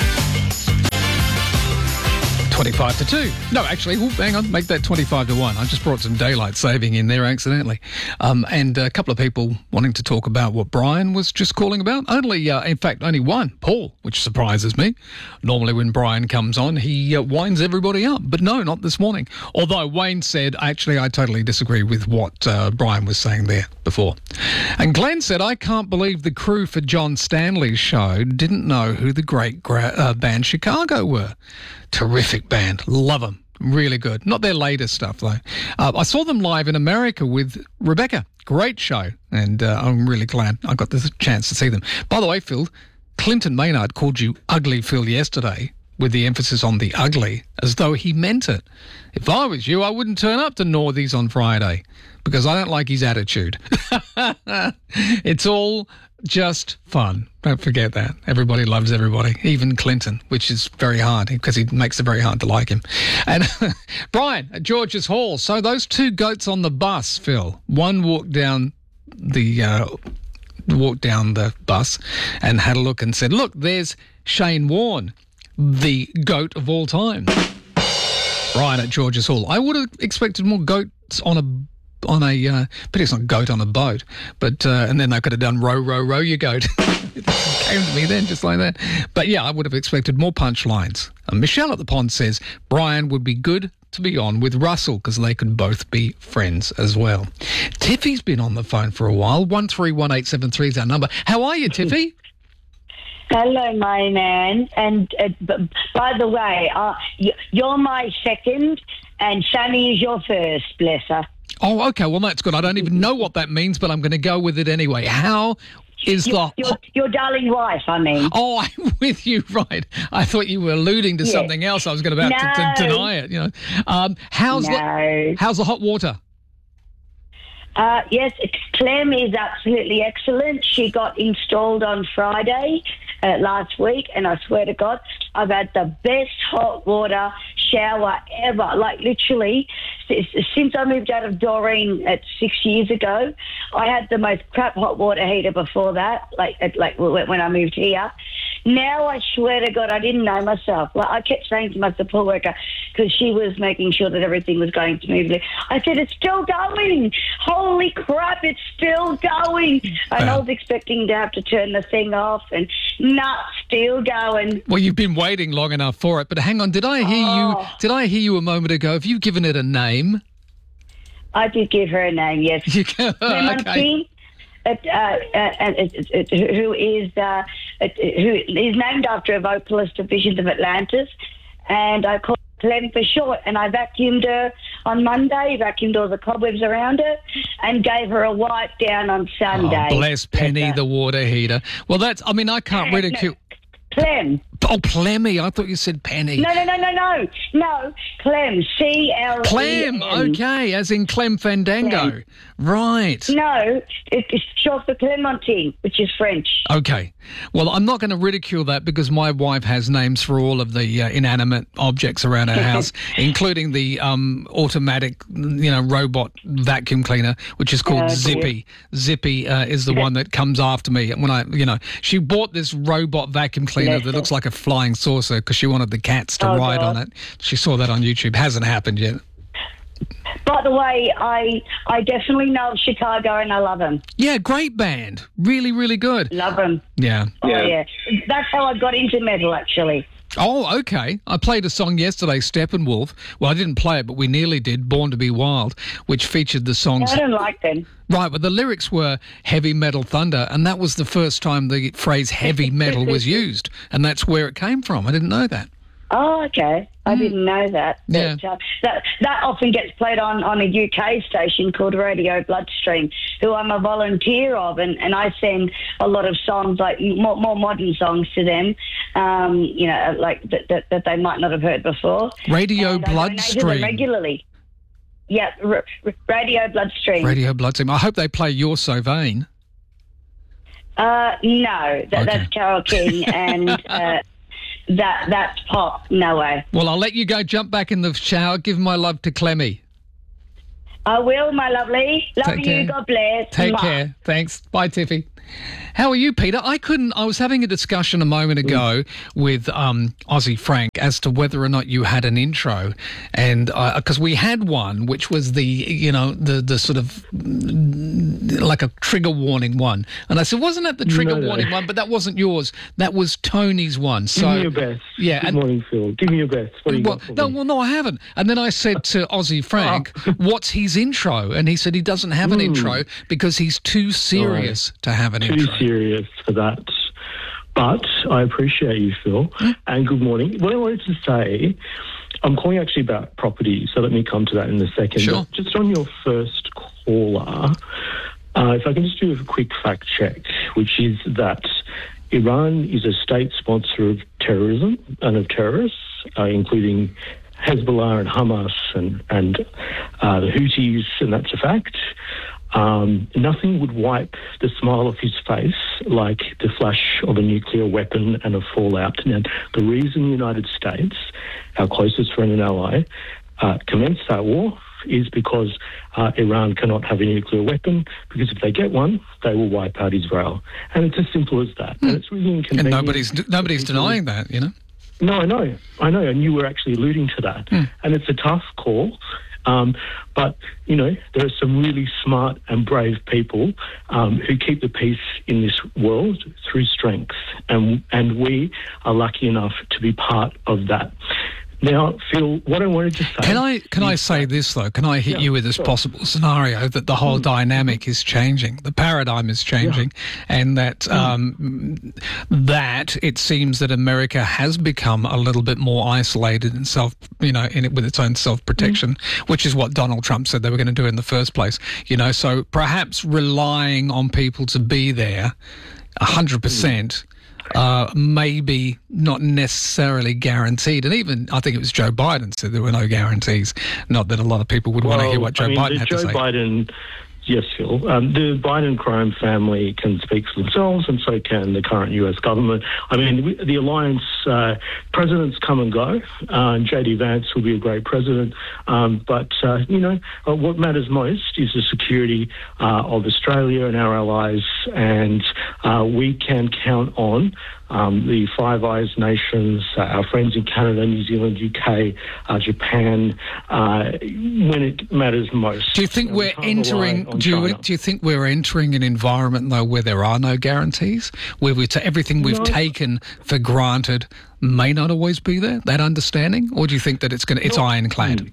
Speaker 2: twenty-five to two. No, actually, oh, hang on, make that twenty-five to one. I just brought some daylight saving in there accidentally. Um, and a couple of people wanting to talk about what Brian was just calling about. Only, uh, in fact, only one, Paul, which surprises me. Normally when Brian comes on, he uh, winds everybody up. But no, not this morning. Although Wayne said, actually, I totally disagree with what uh, Brian was saying there before. And Glenn said, I can't believe the crew for John Stanley's show didn't know who the great gra- uh, band Chicago were. Terrific band. Love them. Really good. Not their latest stuff, though. Uh, I saw them live in America with Rebecca. Great show. And uh, I'm really glad I got the chance to see them. By the way, Phil, Clinton Maynard called you Ugly Phil yesterday, with the emphasis on the ugly, as though he meant it. If I was you, I wouldn't turn up to Northies on Friday, because I don't like his attitude. It's all just fun. Don't forget that. Everybody loves everybody, even Clinton, which is very hard because he makes it very hard to like him. And Brian at George's Hall. So those two goats on the bus, Phil, one walked down the uh, walked down the bus and had a look and said, look, there's Shane Warne, the goat of all time. Brian at George's Hall. I would have expected more goats on a on a, uh, but it's not goat on a boat, but, uh, and then they could have done row, row, row your goat. It came to me then, just like that. But yeah, I would have expected more punchlines. And Michelle at the Pond says, Brian would be good to be on with Russell because they could both be friends as well. Tiffy's been on the phone for a while. one three one eight seven three is our number. How are you, Tiffy?
Speaker 22: Hello, my man. And uh, b- by the way, uh, you're my second and Sunny is your first, bless her.
Speaker 2: Oh, okay. Well, that's good. I don't even know what that means, but I'm going to go with it anyway. How is
Speaker 22: your,
Speaker 2: the...
Speaker 22: Your, your darling wife, I mean.
Speaker 2: Oh, I'm with you, right. I thought you were alluding to
Speaker 22: yeah.
Speaker 2: something else. I was going to about
Speaker 22: no.
Speaker 2: to, to deny it, you know. Um, how's,
Speaker 22: no.
Speaker 2: the, how's the hot water?
Speaker 22: Uh, yes, Clem is absolutely excellent. She got installed on Friday uh, last week, and I swear to God, I've had the best hot water shower ever. Like literally, since I moved out of Doreen at six years ago, I had the most crap hot water heater before that, like like when I moved here. Now I swear to God, I didn't know myself. Like I kept saying to my support worker, because she was making sure that everything was going smoothly, I said, it's still going. Holy crap, it's still going. And wow. I was expecting to have to turn the thing off, and nah, still going.
Speaker 2: Well, you've been waiting long enough for it, but hang on, did I hear oh. you did I hear you a moment ago? Have you given it a name?
Speaker 22: I did give her a name, yes.
Speaker 2: Okay.
Speaker 22: Uh, uh, uh, who is uh, who is named after a vocalist of Visions of Atlantis, and I called Clem for short, and I vacuumed her on Monday, vacuumed all the cobwebs around her, and gave her a wipe down on Sunday.
Speaker 2: Oh, bless Penny, yes, the water heater. Well, that's, I mean, I can't ridicule...
Speaker 22: Clem.
Speaker 2: Oh, Plemmy. I thought you said Penny.
Speaker 22: No, no, no, no, no. No, Clem. C L E M.
Speaker 2: Clem, okay, as in Clem Fandango. Clem. Right.
Speaker 22: No, it's short for Clementine, which is French.
Speaker 2: Okay. Well, I'm not going to ridicule that because my wife has names for all of the uh, inanimate objects around her house, including the um, automatic, you know, robot vacuum cleaner, which is called oh, Zippy. Zippy uh, is the one that comes after me. When I, you know, she bought this robot vacuum cleaner Bless that looks like a flying saucer because she wanted the cats to oh, ride God. on it. She saw that on YouTube. Hasn't happened yet.
Speaker 22: By the way, I I definitely know Chicago and I love them.
Speaker 2: Yeah, great band. Really, really good.
Speaker 22: Love them.
Speaker 2: Yeah.
Speaker 22: Oh, yeah. yeah. That's how I got into metal, actually.
Speaker 2: Oh, okay. I played a song yesterday, Steppenwolf. Well, I didn't play it, but we nearly did, Born to be Wild, which featured the songs...
Speaker 22: No, I don't like them.
Speaker 2: Right, but the lyrics were heavy metal thunder, and that was the first time the phrase heavy metal was used, and that's where it came from. I didn't know that.
Speaker 22: Oh, okay. I
Speaker 2: Mm.
Speaker 22: didn't know that.
Speaker 2: Yeah.
Speaker 22: But, uh, that that often gets played on, on a U K station called Radio Bloodstream, who I'm a volunteer of, and, and I send a lot of songs, like more, more modern songs to them, um, you know, like that, that, that they might not have heard before.
Speaker 2: Radio
Speaker 22: and I donate to them
Speaker 2: Bloodstream.
Speaker 22: regularly. Yeah, r- r- Radio Bloodstream.
Speaker 2: Radio Bloodstream. I hope they play You're So Vain.
Speaker 22: Uh, no, that,
Speaker 2: Okay.
Speaker 22: that's Carole King, and uh, that that's pop. No way.
Speaker 2: Well, I'll let you go jump back in the shower. Give my love to Clemmy.
Speaker 22: I will, my lovely. Love
Speaker 2: Take
Speaker 22: you.
Speaker 2: care.
Speaker 22: God bless.
Speaker 2: Take
Speaker 22: Mwah.
Speaker 2: care. Thanks. Bye, Tiffy. How are you, Peter? I couldn't. I was having a discussion a moment ago with um, Aussie Frank as to whether or not you had an intro, and because we had one, which was the you know the the sort of mm, like a trigger warning one, and I said, wasn't that the trigger
Speaker 3: No, no.
Speaker 2: warning one? But that wasn't yours. That was Tony's one.
Speaker 3: Give
Speaker 2: So
Speaker 3: me your best.
Speaker 2: yeah.
Speaker 3: Good
Speaker 2: and-
Speaker 3: morning, Phil. Give me your best. What do you
Speaker 2: well,
Speaker 3: got for
Speaker 2: no,
Speaker 3: me?
Speaker 2: well, no, I haven't. And then I said to Aussie Frank, "What's his intro?" And he said he doesn't have an
Speaker 3: Hmm.
Speaker 2: intro because he's too serious to have an
Speaker 3: Too
Speaker 2: intro.
Speaker 3: serious for that. But I appreciate you, Phil. And good morning. What I wanted to say, I'm calling actually about property, so let me come to that in a second.
Speaker 2: Sure.
Speaker 3: But just on your first caller, uh, if I can just do a quick fact check, which is that Iran is a state sponsor of terrorism and of terrorists, uh, including Hezbollah and Hamas and, and uh, the Houthis, and that's a fact. Um, nothing would wipe the smile off his face like the flash of a nuclear weapon and a fallout. Now, the reason the United States, our closest friend and ally, uh, commenced that war is because uh, Iran cannot have a nuclear weapon, because if they get one, they will wipe out Israel. And it's as simple as that. And it's really inconvenient.
Speaker 2: And nobody's nobody's denying that, you know.
Speaker 3: No, I know, I know, and you were actually alluding to that. And it's a tough call, um, but, you know, there are some really smart and brave people um, who keep the peace in this world through strength, and and we are lucky enough to be part of that. Now, Phil, what I wanted to say...
Speaker 2: Can I can I say this, though? Can I hit
Speaker 3: Yeah,
Speaker 2: you with this
Speaker 3: sure.
Speaker 2: possible scenario that the whole dynamic is changing, the paradigm is changing, and that um, that it seems that America has become a little bit more isolated and self, you know, in it with its own self-protection, which is what Donald Trump said they were going to do in the first place. You know, so perhaps relying on people to be there one hundred percent uh, maybe not necessarily guaranteed. And even, I think it was Joe Biden said there were no guarantees. Not that a lot of people would want to hear what Joe
Speaker 3: I mean,
Speaker 2: Biden
Speaker 3: the
Speaker 2: had
Speaker 3: Joe
Speaker 2: to say.
Speaker 3: Biden, yes, Phil. Um, the Biden crime family can speak for themselves, and so can the current U S government. I mean, we- the alliance uh, presidents come and go. Uh, and J D Vance will be a great president, um, but uh, you know uh, what matters most is the security uh, of Australia and our allies, and uh, we can count on um, the Five Eyes nations, uh, our friends in Canada, New Zealand, U K, uh, Japan, uh, when it matters most.
Speaker 2: Do you think
Speaker 3: And we
Speaker 2: we're
Speaker 3: can't rely
Speaker 2: entering?
Speaker 3: on
Speaker 2: Do you,
Speaker 3: China.
Speaker 2: do you think we're entering an environment though where there are no guarantees, where we to everything we've
Speaker 3: No.
Speaker 2: taken for granted may not always be there? That understanding, or do you think that it's going to, it's
Speaker 3: No.
Speaker 2: ironclad?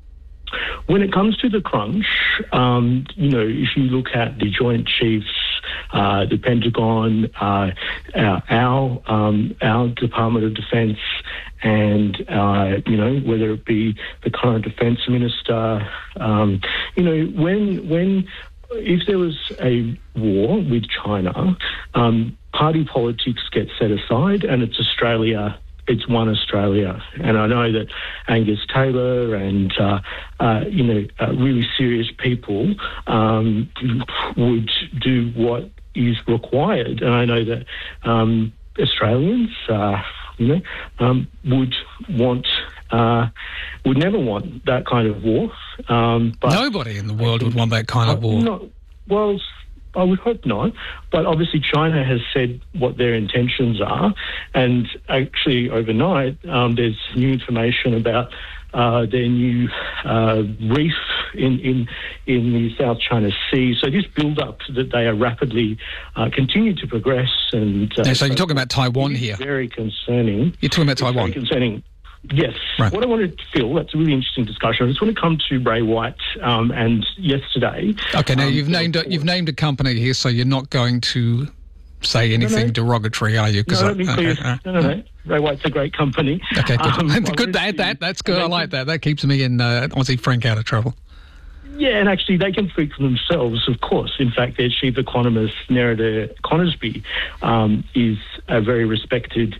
Speaker 3: When it comes to the crunch, um, you know, if you look at the Joint Chiefs, uh, the Pentagon, uh, our our, um, our Department of Defence, and uh, you know, whether it be the current Defence Minister, um, you know, when when if there was a war with China, um, party politics get set aside, and it's Australia. It's one Australia. And I know that Angus Taylor and, uh, uh, you know, uh, really serious people um, would do what is required. And I know that um, Australians, uh, you know, um, would want, uh, would never want that kind of war. Um, but
Speaker 2: Nobody in the world would want that kind of war.
Speaker 3: Not, well, I would hope not, but obviously China has said what their intentions are, and actually overnight um, there's new information about uh, their new uh, reef in, in in the South China Sea. So this build-up that they are rapidly uh, continue to progress, and uh,
Speaker 2: Yeah, so you're talking about Taiwan
Speaker 3: it is
Speaker 2: here.
Speaker 3: Very concerning.
Speaker 2: You're talking about
Speaker 3: It's very
Speaker 2: Taiwan.
Speaker 3: concerning. Yes.
Speaker 2: Right.
Speaker 3: What I wanted to feel, that's a really interesting discussion. I just want to come to Ray White um, and yesterday.
Speaker 2: Okay, now
Speaker 3: um,
Speaker 2: you've named a, you've named a company here, so you're not going to say anything
Speaker 3: no.
Speaker 2: derogatory, are you? 'Cause
Speaker 3: No,
Speaker 2: I-
Speaker 3: let me
Speaker 2: okay,
Speaker 3: clear.
Speaker 2: uh,
Speaker 3: No, no, no. Ray White's a great company.
Speaker 2: Okay, good.
Speaker 3: Um,
Speaker 2: good. That, that, that's good. I like that. That keeps me and uh, Aussie Frank out of trouble.
Speaker 3: Yeah, and actually they can speak for themselves, of course. In fact, their chief economist, Nerida Conisbee, um, is a very respected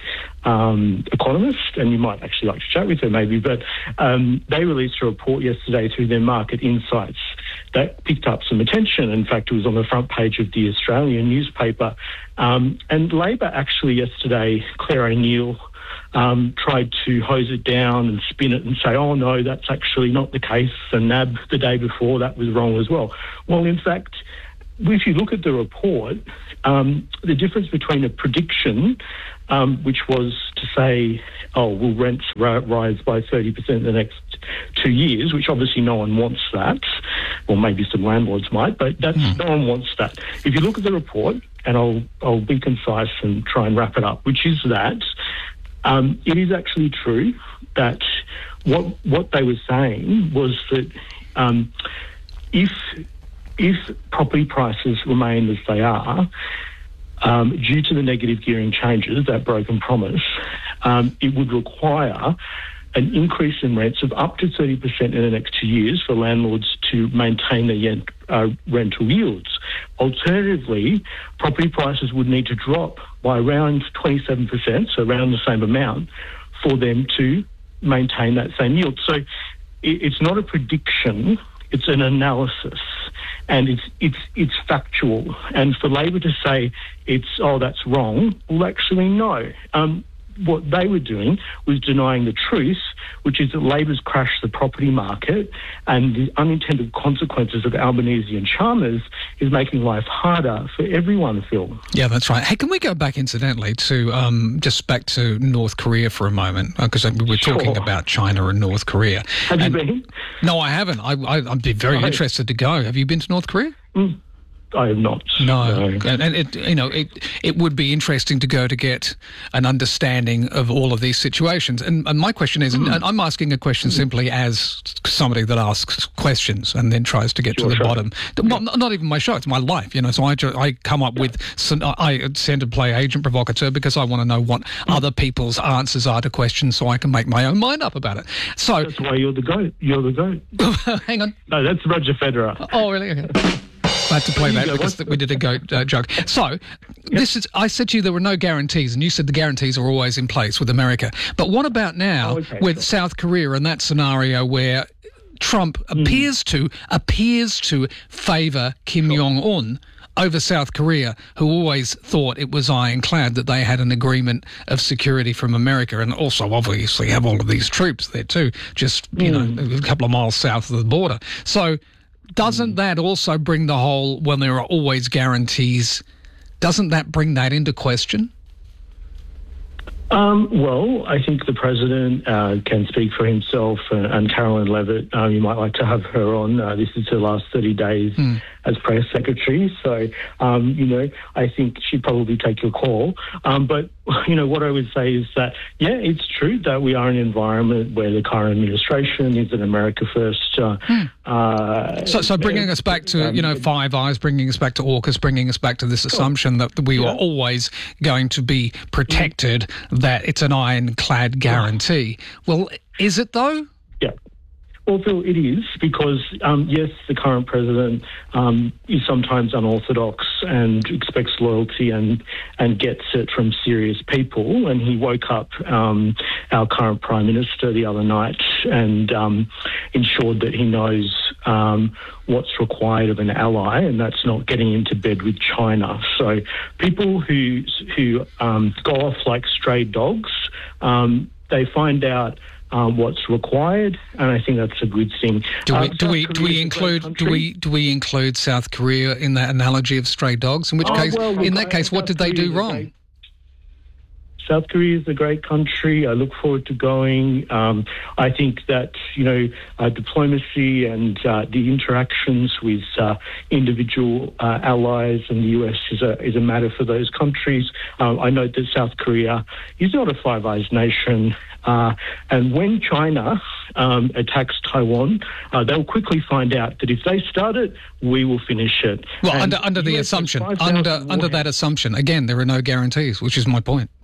Speaker 3: um, economist, and you might actually like to chat with her maybe, but um, they released a report yesterday through their Market Insights that picked up some attention. In fact, it was on the front page of the Australian newspaper. Um, and Labor actually yesterday, Claire O'Neill, Um, tried to hose it down and spin it and say, oh, no, that's actually not the case. And N A B the day before, that was wrong as well. Well, in fact, if you look at the report, um, the difference between a prediction, um, which was to say, oh, will rents ri- rise by thirty percent in the next two years, which obviously no one wants that, or maybe some landlords might, but that's mm. no one wants that. If you look at the report, and I'll, I'll be concise and try and wrap it up, which is that Um, it is actually true that what what they were saying was that um, if if property prices remain as they are, um, due to the negative gearing changes, that broken promise, um, it would require an increase in rents of up to thirty percent in the next two years for landlords to maintain their yen, uh, rental yields. Alternatively, property prices would need to drop by around twenty-seven percent, so around the same amount, for them to maintain that same yield. So it, it's not a prediction, it's an analysis, and it's it's it's factual. And for Labor to say it's, oh, that's wrong, well, actually, no. Um, what they were doing was denying the truth, which is that Labor's crashed the property market, and the unintended consequences of Albanese and Chalmers is making life harder for everyone, Phil.
Speaker 2: Yeah, that's right. Hey, can we go back, incidentally, to um, just back to North Korea for a moment? Because uh, we were
Speaker 3: Sure.
Speaker 2: talking about China and North Korea.
Speaker 3: Have
Speaker 2: and,
Speaker 3: you been?
Speaker 2: No, I haven't. I, I, I'd be very
Speaker 3: Right.
Speaker 2: interested to go. Have you been to North Korea?
Speaker 3: Mm. I have not.
Speaker 2: No,
Speaker 3: no.
Speaker 2: and, and it you know it it would be interesting to go to get an understanding of all of these situations. And, and my question is, mm. and I'm asking a question mm. simply as somebody that asks questions and then tries to get
Speaker 3: Sure,
Speaker 2: to the
Speaker 3: sure.
Speaker 2: bottom. Well, not even my show; it's my life, you know. So I ju- I come up with some, I tend to play agent provocateur because I want to know what mm. other people's answers are to questions, so I can make my own mind up about it. So
Speaker 3: that's why you're the goat. You're the goat.
Speaker 2: Hang on.
Speaker 3: No, that's Roger Federer.
Speaker 2: Oh, really? Okay. I had to play that
Speaker 3: go,
Speaker 2: because we did a goat uh, joke. So, yep. this is. I said to you there were no guarantees, and you said the guarantees are always in place with America. But what about now
Speaker 3: oh, okay,
Speaker 2: with
Speaker 3: sure.
Speaker 2: South Korea and that scenario where Trump mm. appears to appears to favour Kim sure. Jong Un over South Korea, who always thought it was ironclad that they had an agreement of security from America, and also obviously have all of these troops there too, just you mm. know a couple of miles south of the border. So. Doesn't that also bring the whole, when there are always guarantees, doesn't that bring that into question?
Speaker 3: Um, well, I think the president uh, can speak for himself, and, and Caroline Levitt, uh, you might like to have her on. Uh, this is her last thirty days mm. as press secretary. So, um, you know, I think she'd probably take your call. Um, but, you know, what I would say is that, yeah, it's true that we are in an environment where the current administration is an America first. Uh, mm. uh,
Speaker 2: so, so bringing us back to, um, you know, Five Eyes, bringing us back to AUKUS, bringing us back to this assumption that we yeah. are always going to be protected, mm. that it's an ironclad guarantee. Well, is it though?
Speaker 3: Yeah. Well, Phil, it is because, um, yes, the current president um, is sometimes unorthodox and expects loyalty and, and gets it from serious people. And he woke up um, our current Prime Minister the other night and um, ensured that he knows um, what's required of an ally, and that's not getting into bed with China. So people who, who um, go off like stray dogs, um, they find out Um, what's required, and I think that's a good thing.
Speaker 2: Do we
Speaker 3: uh,
Speaker 2: do we do we include do we do we include South Korea in that analogy of stray dogs? In which
Speaker 3: oh,
Speaker 2: case,
Speaker 3: well, look,
Speaker 2: in that case, what did they do wrong?
Speaker 3: Great, South Korea is a great country. I look forward to going. Um, I think that, you know, uh, diplomacy and uh, the interactions with uh, individual uh, allies and the U S is a, is a matter for those countries. Uh, I note that South Korea is not a Five Eyes nation. Uh, and when China um, attacks Taiwan, uh, they'll quickly find out that if they start it, we will finish it.
Speaker 2: Well,
Speaker 3: and
Speaker 2: under under the
Speaker 3: U S
Speaker 2: assumption, under under that assumption, again, there are no guarantees, which is my point.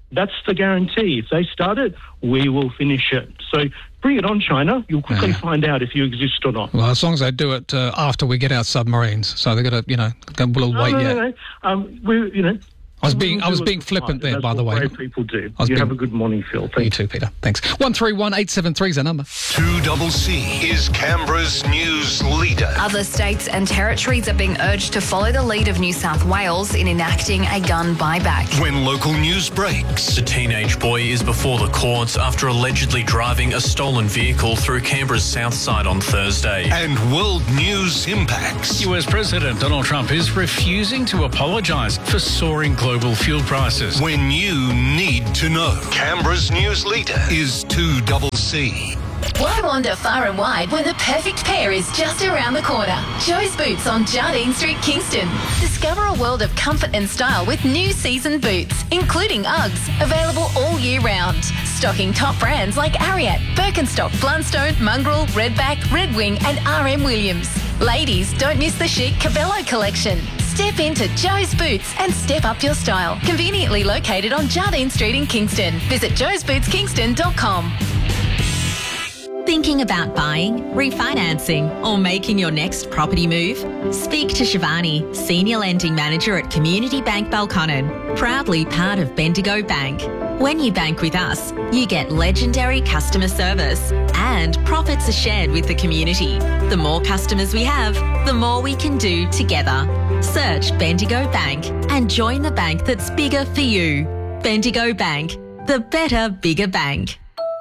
Speaker 3: That's the guarantee. If they start it, we will finish it. So bring it on, China. You'll quickly
Speaker 2: Yeah.
Speaker 3: find out if you exist or not.
Speaker 2: Well, as long as they do it uh, after we get our submarines, so they've got to, you know, we'll
Speaker 3: No,
Speaker 2: wait
Speaker 3: no,
Speaker 2: yet.
Speaker 3: no, no. Um, we, you know.
Speaker 2: I was being,
Speaker 3: we'll
Speaker 2: I was
Speaker 3: do
Speaker 2: being
Speaker 3: it
Speaker 2: flippant
Speaker 3: tonight.
Speaker 2: there, by
Speaker 3: That's
Speaker 2: the
Speaker 3: what
Speaker 2: way.
Speaker 3: brave people do.
Speaker 2: I was
Speaker 3: You
Speaker 2: being-
Speaker 3: have a good morning, Phil. Thank
Speaker 2: You too, Peter. Thanks. one three one eight seven three is our number.
Speaker 10: two double C is Canberra's news leader.
Speaker 4: Other states and territories are being urged to follow the lead of New South Wales in enacting a gun buyback.
Speaker 10: When local news breaks.
Speaker 5: The teenage boy is before the courts after allegedly driving a stolen vehicle through Canberra's south side on Thursday.
Speaker 10: And world news impacts.
Speaker 23: U S President Donald Trump is refusing to apologise for soaring global fuel prices.
Speaker 10: When you need to know. Canberra's news leader is two double C.
Speaker 16: Why wander far and wide when the perfect pair is just around the corner? Joe's Boots on Jardine Street, Kingston. Discover a world of comfort and style with new season boots, including Uggs, available all year round. Stocking top brands like Ariat, Birkenstock, Blundstone, Mongrel, Redback, Red Wing and R M Williams. Ladies, don't miss the chic Cabello collection. Step into Joe's Boots and step up your style. Conveniently located on Jardine Street in Kingston. Visit joes boots kingston dot com.
Speaker 13: Thinking about buying, refinancing, or making your next property move? Speak to Shivani, Senior Lending Manager at Community Bank Balconnen, proudly part of Bendigo Bank. When you bank with us, you get legendary customer service and profits are shared with the community. The more customers we have, the more we can do together. Search Bendigo Bank and join the bank that's bigger for you. Bendigo Bank, the better, bigger bank.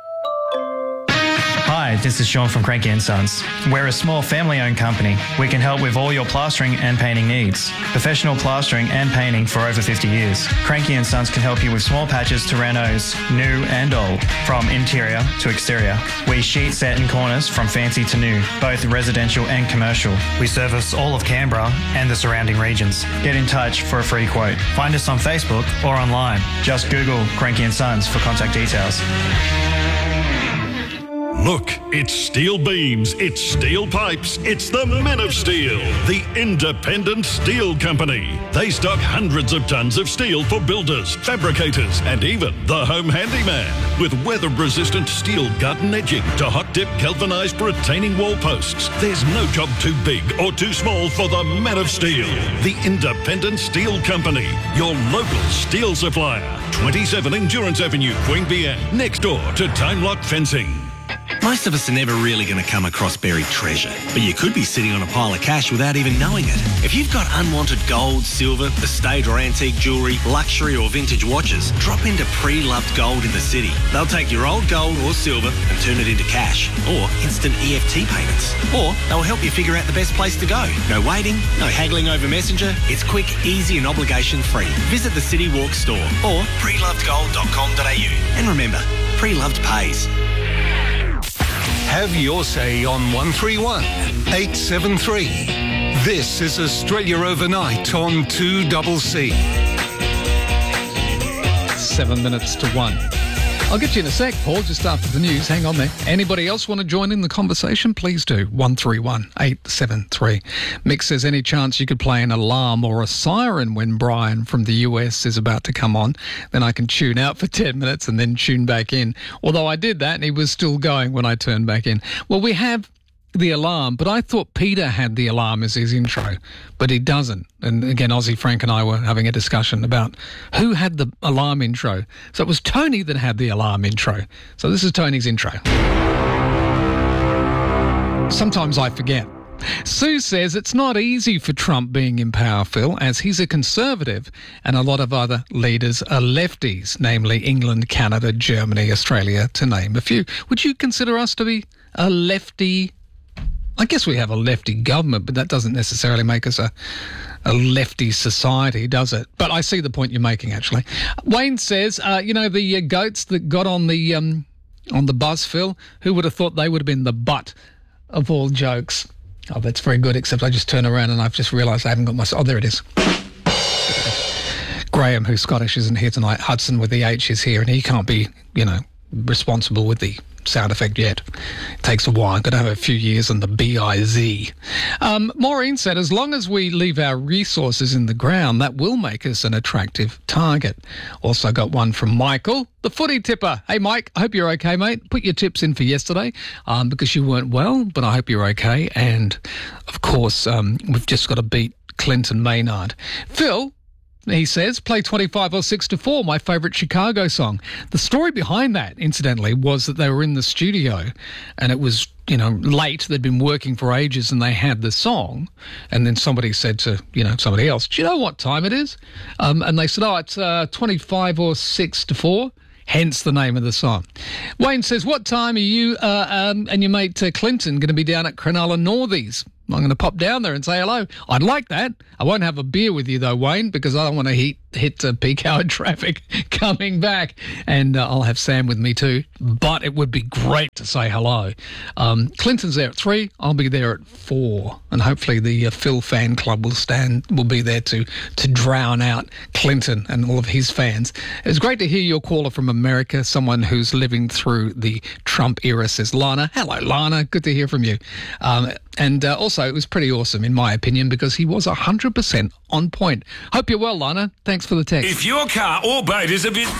Speaker 24: Hi, this is Sean from Cranky and Sons. We're a small family-owned company. We can help with all your plastering and painting needs. Professional plastering and painting for over fifty years. Cranky and Sons can help you with small patches to renos, new and old, from interior to exterior. We sheet set in corners from fancy to new, both residential and commercial. We service all of Canberra and the surrounding regions. Get in touch for a free quote. Find us on Facebook or online. Just Google Cranky and Sons for contact details.
Speaker 25: Look, it's steel beams, it's steel pipes, it's the Men of Steel, the independent steel company. They stock hundreds of tons of steel for builders, fabricators, and even the home handyman. With weather-resistant steel gut and edging to hot-dip galvanised retaining wall posts, there's no job too big or too small for the Men of Steel, the independent steel company, your local steel supplier. twenty-seven Endurance Avenue, Queanbeyan, next door to Time Lock Fencing.
Speaker 26: Most of us are never really going to come across buried treasure, but you could be sitting on a pile of cash without even knowing it. If you've got unwanted gold, silver, estate or antique jewellery, luxury or vintage watches, drop into Pre-Loved Gold in the city. They'll take your old gold or silver and turn it into cash or instant E F T payments. Or they'll help you figure out the best place to go. No waiting, no haggling over Messenger. It's quick, easy and obligation free. Visit the City Walk store or pre loved gold dot com dot a u. And remember, Pre-Loved pays.
Speaker 10: Have your say on one three one eight seven three. This is Australia Overnight on two double C.
Speaker 2: Seven minutes to one. I'll get you in a sec, Paul, just after the news. Hang on there. Anybody else want to join in the conversation? Please do. one three one eight seven three. Mick says, any chance you could play an alarm or a siren when Brian from the U S is about to come on? Then I can tune out for ten minutes and then tune back in. Although I did that and he was still going when I turned back in. Well, we have the alarm, but I thought Peter had the alarm as his intro, but he doesn't. And again, Aussie Frank and I were having a discussion about who had the alarm intro. So it was Tony that had the alarm intro. So this is Tony's intro. Sometimes I forget. Sue says it's not easy for Trump being in power, Phil, as he's a conservative and a lot of other leaders are lefties, namely England, Canada, Germany, Australia, to name a few. Would you consider us to be a lefty? I guess we have a lefty government, but that doesn't necessarily make us a, a lefty society, does it? But I see the point you're making, actually. Wayne says, uh, you know, the uh, goats that got on the um, on the bus, Phil, who would have thought they would have been the butt of all jokes? Oh, that's very good, except I just turn around and I've just realised I haven't got my... Oh, there it is. Graham, who's Scottish, isn't here tonight. Hudson with the H is here, and he can't be, you know, responsible with the sound effect yet. It takes a while. I'm going to have a few years on the B I Z. Um, Maureen said, as long as we leave our resources in the ground, that will make us an attractive target. Also got one from Michael, the footy tipper. Hey, Mike, I hope you're okay, mate. Put your tips in for yesterday um, because you weren't well, but I hope you're okay. And, of course, um, we've just got to beat Clinton Maynard. Phil, he says, play twenty-five or six to four, my favourite Chicago song. The story behind that, incidentally, was that they were in the studio and it was, you know, late. They'd been working for ages and they had the song. And then somebody said to, you know, somebody else, do you know what time it is? Um, and they said, oh, it's uh, twenty-five or six to four. Hence the name of the song. Wayne says, what time are you uh, um, and your mate uh, Clinton going to be down at Cronulla Northies? I'm going to pop down there and say hello. I'd like that. I won't have a beer with you, though, Wayne, because I don't want to hit, hit uh, peak hour traffic coming back. And uh, I'll have Sam with me too. But it would be great to say hello. Um, Clinton's there at three. I'll be there at four. And hopefully the uh, Phil fan club will stand, will be there to, to drown out Clinton and all of his fans. It was great to hear your caller from America, someone who's living through the Trump era, says Lana. Hello, Lana. Good to hear from you. Um, and uh, also, it was pretty awesome, in my opinion, because he was one hundred percent on point. Hope you're well, Lana. Thanks for the text.
Speaker 6: If your car or boat is a bit...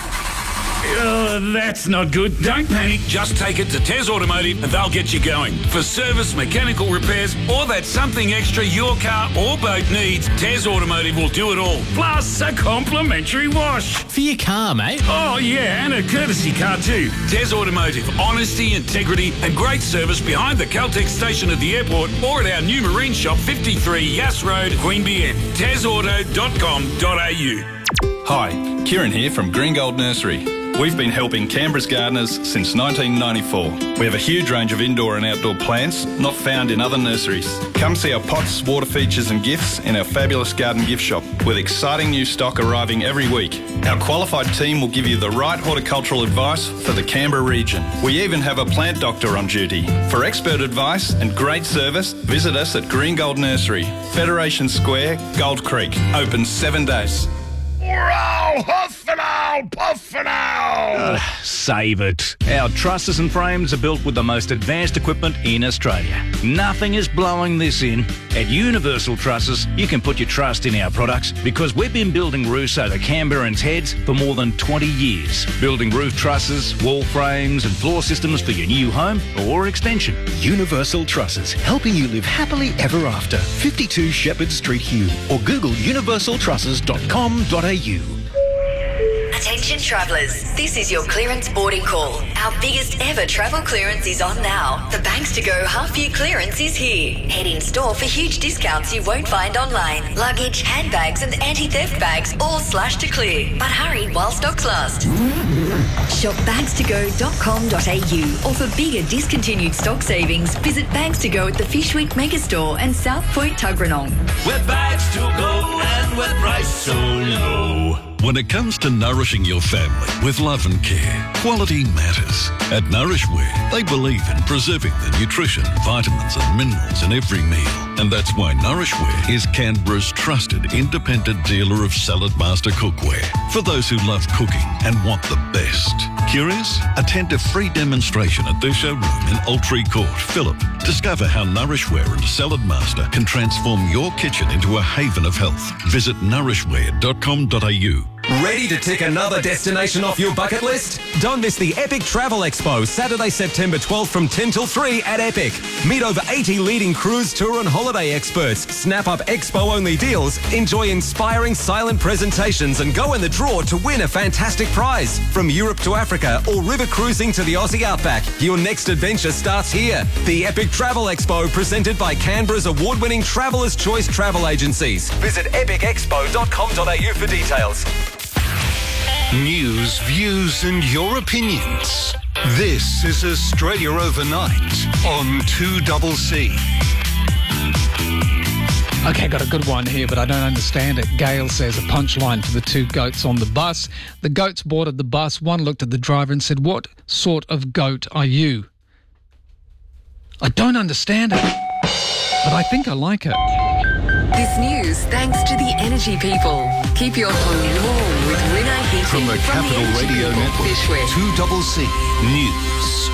Speaker 6: Uh, that's not good. Don't panic. Just take it to Tez Automotive and they'll get you going. For service, mechanical repairs, or that something extra your car or boat needs, Tez Automotive will do it all. Plus a complimentary wash.
Speaker 8: For your car, mate.
Speaker 6: Oh, yeah, and a courtesy car too. Tez Automotive. Honesty, integrity, and great service behind the Caltex station at the airport or at our new marine shop, fifty-three Yass Road, Queanbeyan. tez auto dot com dot a u.
Speaker 9: Hi, Kieran here from Green Gold Nursery. We've been helping Canberra's gardeners since nineteen ninety-four. We have a huge range of indoor and outdoor plants not found in other nurseries. Come see our pots, water features and gifts in our fabulous garden gift shop with exciting new stock arriving every week. Our qualified team will give you the right horticultural advice for the Canberra region. We even have a plant doctor on duty. For expert advice and great service, visit us at Green Gold Nursery, Federation Square, Gold Creek. Open seven days.
Speaker 11: Wow, huff and owl, puff and owl. Uh, save it. Our trusses and frames are built with the most advanced equipment in Australia. Nothing is blowing this in. At Universal Trusses, you can put your trust in our products because we've been building roofs over Canberrans' heads for more than twenty years. Building roof trusses, wall frames and floor systems for your new home or extension.
Speaker 12: Universal Trusses, helping you live happily ever after. fifty-two Shepherd Street, Hugh, or Google universal trusses dot com dot a u.
Speaker 15: Attention travellers, this is your clearance boarding call. Our biggest ever travel clearance is on now. The Banks to Go half year clearance is here. Head in store for huge discounts you won't find online. Luggage, handbags and anti-theft bags all slashed to clear. But hurry while stocks last. Shop bags to go dot com dot a u or for bigger discontinued stock savings, visit Bags to Go at the Fish Week Megastore and South Point Tuggeranong.
Speaker 25: We're bags to go and we're priced so low. When it comes to nourishing your family with love and care, quality matters. At Nourishware, they believe in preserving the nutrition, vitamins and minerals in every meal. And that's why Nourishware is Canberra's trusted independent dealer of Salad Master cookware. For those who love cooking and want the best. Curious? Attend a free demonstration at their showroom in Altree Court, Phillip. Discover how Nourishware and Salad Master can transform your kitchen into a haven of health. Visit nourishware dot com dot a u.
Speaker 27: Ready to tick another destination off your bucket list? Don't miss the Epic Travel Expo, Saturday, September twelfth from ten till three at Epic. Meet over eighty leading cruise, tour and holiday experts. Snap up expo-only deals, enjoy inspiring silent presentations and go in the draw to win a fantastic prize. From Europe to Africa or river cruising to the Aussie Outback, your next adventure starts here. The Epic Travel Expo, presented by Canberra's award-winning Traveller's Choice Travel Agencies. Visit epic expo dot com dot a u for details.
Speaker 10: News, views and your opinions. This is Australia Overnight on two C C.
Speaker 2: Okay, got a good one here, but I don't understand it. Gail says a punchline for the two goats on the bus. The goats boarded the bus. One looked at the driver and said, "What sort of goat are you?" I don't understand it, but I think I like it.
Speaker 7: This news thanks to the Energy People. Keep your home warm with Rinno Heating
Speaker 8: From the
Speaker 7: from
Speaker 8: Capital
Speaker 7: the Energy
Speaker 8: Radio
Speaker 7: People,
Speaker 8: Network,
Speaker 7: Fishwick.
Speaker 8: two double C News.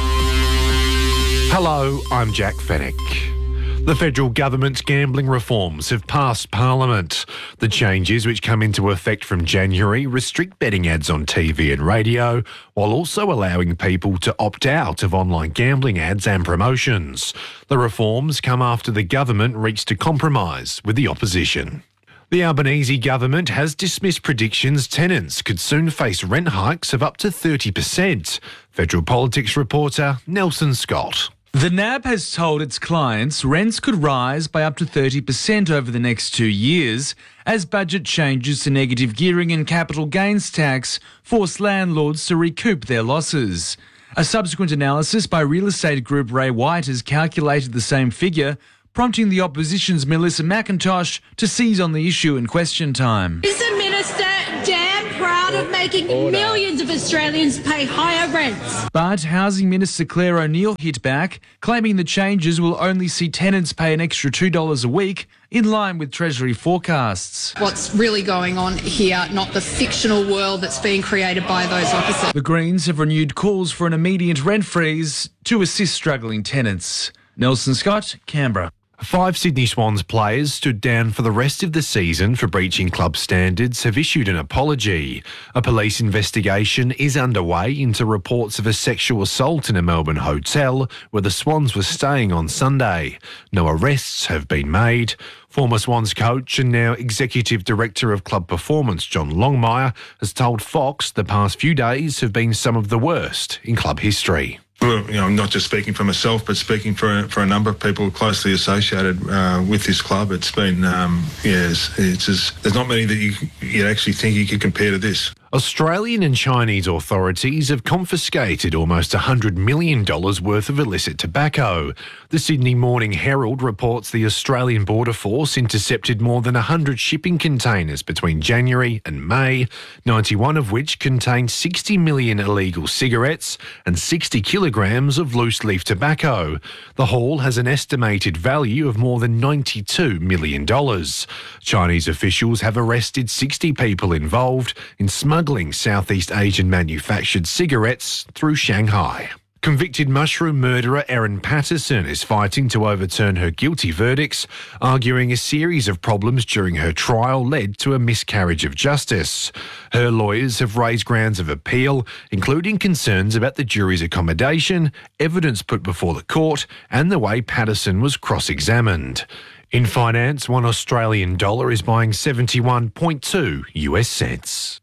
Speaker 14: Hello, I'm Jack Fennick. The federal government's gambling reforms have passed Parliament. The changes, which come into effect from January, restrict betting ads on T V and radio, while also allowing people to opt out of online gambling ads and promotions. The reforms come after the government reached a compromise with the opposition. The Albanese government has dismissed predictions tenants could soon face rent hikes of up to thirty percent. Federal Politics reporter Nelson Scott.
Speaker 17: The N A B has told its clients rents could rise by up to thirty percent over the next two years as budget changes to negative gearing and capital gains tax force landlords to recoup their losses. A subsequent analysis by real estate group Ray White has calculated the same figure, prompting the opposition's Melissa McIntosh to seize on the issue in question time.
Speaker 18: Is the Minister damn proud of making millions of Australians pay higher rents?
Speaker 17: But Housing Minister Claire O'Neill hit back, claiming the changes will only see tenants pay an extra two dollars a week, in line with Treasury forecasts.
Speaker 19: What's really going on here, not the fictional world that's being created by those opposite.
Speaker 17: The Greens have renewed calls for an immediate rent freeze to assist struggling tenants. Nelson Scott, Canberra.
Speaker 14: Five Sydney Swans players stood down for the rest of the season for breaching club standards have issued an apology. A police investigation is underway into reports of a sexual assault in a Melbourne hotel where the Swans were staying on Sunday. No arrests have been made. Former Swans coach and now Executive Director of Club Performance John Longmire has told Fox the past few days have been some of the worst in club history.
Speaker 20: Well, you know, I'm not just speaking for myself, but speaking for for a number of people closely associated uh, with this club. It's been, um, yeah, it's, it's just, there's not many that you you actually think you could compare to this.
Speaker 14: Australian and Chinese authorities have confiscated almost one hundred million dollars worth of illicit tobacco. The Sydney Morning Herald reports the Australian Border Force intercepted more than one hundred shipping containers between January and May, ninety-one of which contained sixty million illegal cigarettes and sixty kilograms of loose-leaf tobacco. The haul has an estimated value of more than ninety-two million dollars. Chinese officials have arrested sixty people involved in smuggling Southeast Asian manufactured cigarettes through Shanghai. Convicted mushroom murderer Erin Patterson is fighting to overturn her guilty verdicts, arguing a series of problems during her trial led to a miscarriage of justice. Her lawyers have raised grounds of appeal, including concerns about the jury's accommodation, evidence put before the court, and the way Patterson was cross-examined. In finance, one Australian dollar is buying seventy-one point two U S cents.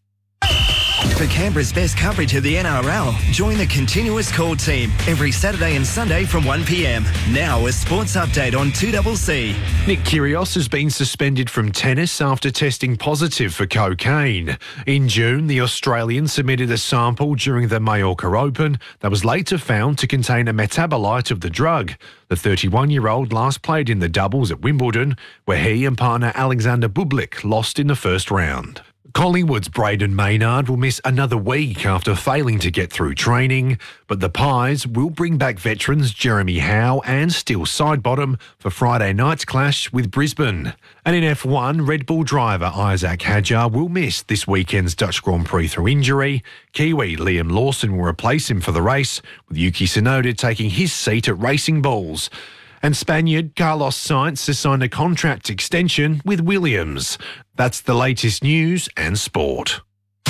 Speaker 28: For Canberra's best coverage of the N R L, join the Continuous Call team every Saturday and Sunday from one p m. Now a sports update on two C C.
Speaker 14: Nick Kyrgios has been suspended from tennis after testing positive for cocaine. In June, the Australian submitted a sample during the Mallorca Open that was later found to contain a metabolite of the drug. The thirty-one-year-old last played in the doubles at Wimbledon, where he and partner Alexander Bublik lost in the first round. Collingwood's Braden Maynard will miss another week after failing to get through training, but the Pies will bring back veterans Jeremy Howe and Steele Sidebottom for Friday night's clash with Brisbane. And in F one, Red Bull driver Isaac Hadjar will miss this weekend's Dutch Grand Prix through injury. Kiwi Liam Lawson will replace him for the race, with Yuki Tsunoda taking his seat at Racing Bulls. And Spaniard Carlos Sainz has signed a contract extension with Williams. That's the latest news and sport.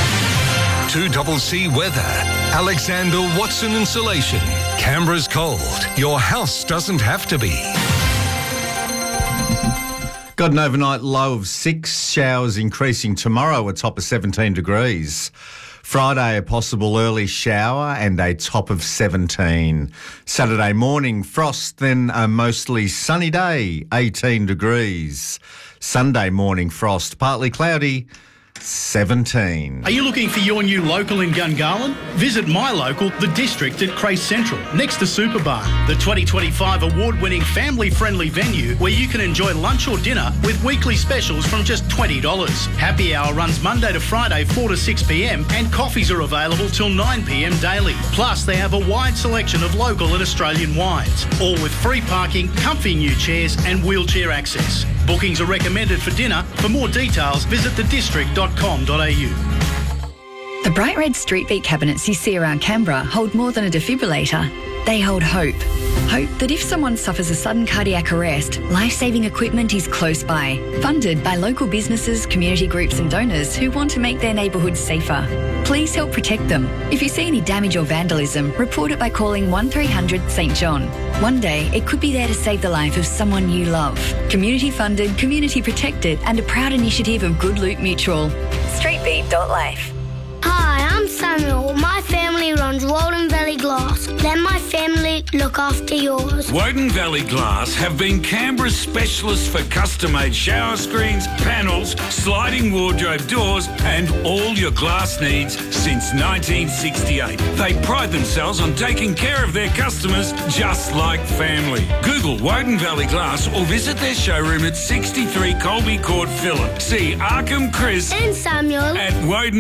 Speaker 10: two C C weather. Alexander Watson Insulation. Canberra's cold. Your house doesn't have to be.
Speaker 29: Got an overnight low of six. Showers increasing tomorrow, a top of seventeen degrees. Friday, a possible early shower and a top of seventeen. Saturday morning, frost, then a mostly sunny day, eighteen degrees. Sunday morning, frost, partly cloudy, seventeen.
Speaker 30: Are you looking for your new local in Gungahlin? Visit my local, The District at Crace Central, next to Superbar, the twenty twenty-five award-winning family-friendly venue where you can enjoy lunch or dinner with weekly specials from just twenty dollars. Happy hour runs Monday to Friday, four to six p m, and coffees are available till nine p m daily. Plus, they have a wide selection of local and Australian wines, all with free parking, comfy new chairs and wheelchair access. Bookings are recommended for dinner. For more details, visit the district dot com dot a u.
Speaker 15: The bright red Street Beat cabinets you see around Canberra hold more than a defibrillator. They hold hope. Hope that if someone suffers a sudden cardiac arrest, life-saving equipment is close by. Funded by local businesses, community groups and donors who want to make their neighbourhoods safer. Please help protect them. If you see any damage or vandalism, report it by calling one three hundred St John. One day, it could be there to save the life of someone you love. Community funded, community protected and a proud initiative of Good Loot Mutual. street beat dot life.
Speaker 1: Hi, I'm Samuel. My family runs Walden Valley Glass. Let my family look after yours.
Speaker 6: Woden Valley Glass have been Canberra's specialists for custom-made shower screens, panels, sliding wardrobe doors and all your glass needs since nineteen sixty-eight. They pride themselves on taking care of their customers just like family. Google Woden Valley Glass or visit their showroom at sixty-three Colby Court, Phillip. See Arkham, Chris
Speaker 1: and Samuel
Speaker 6: at Woden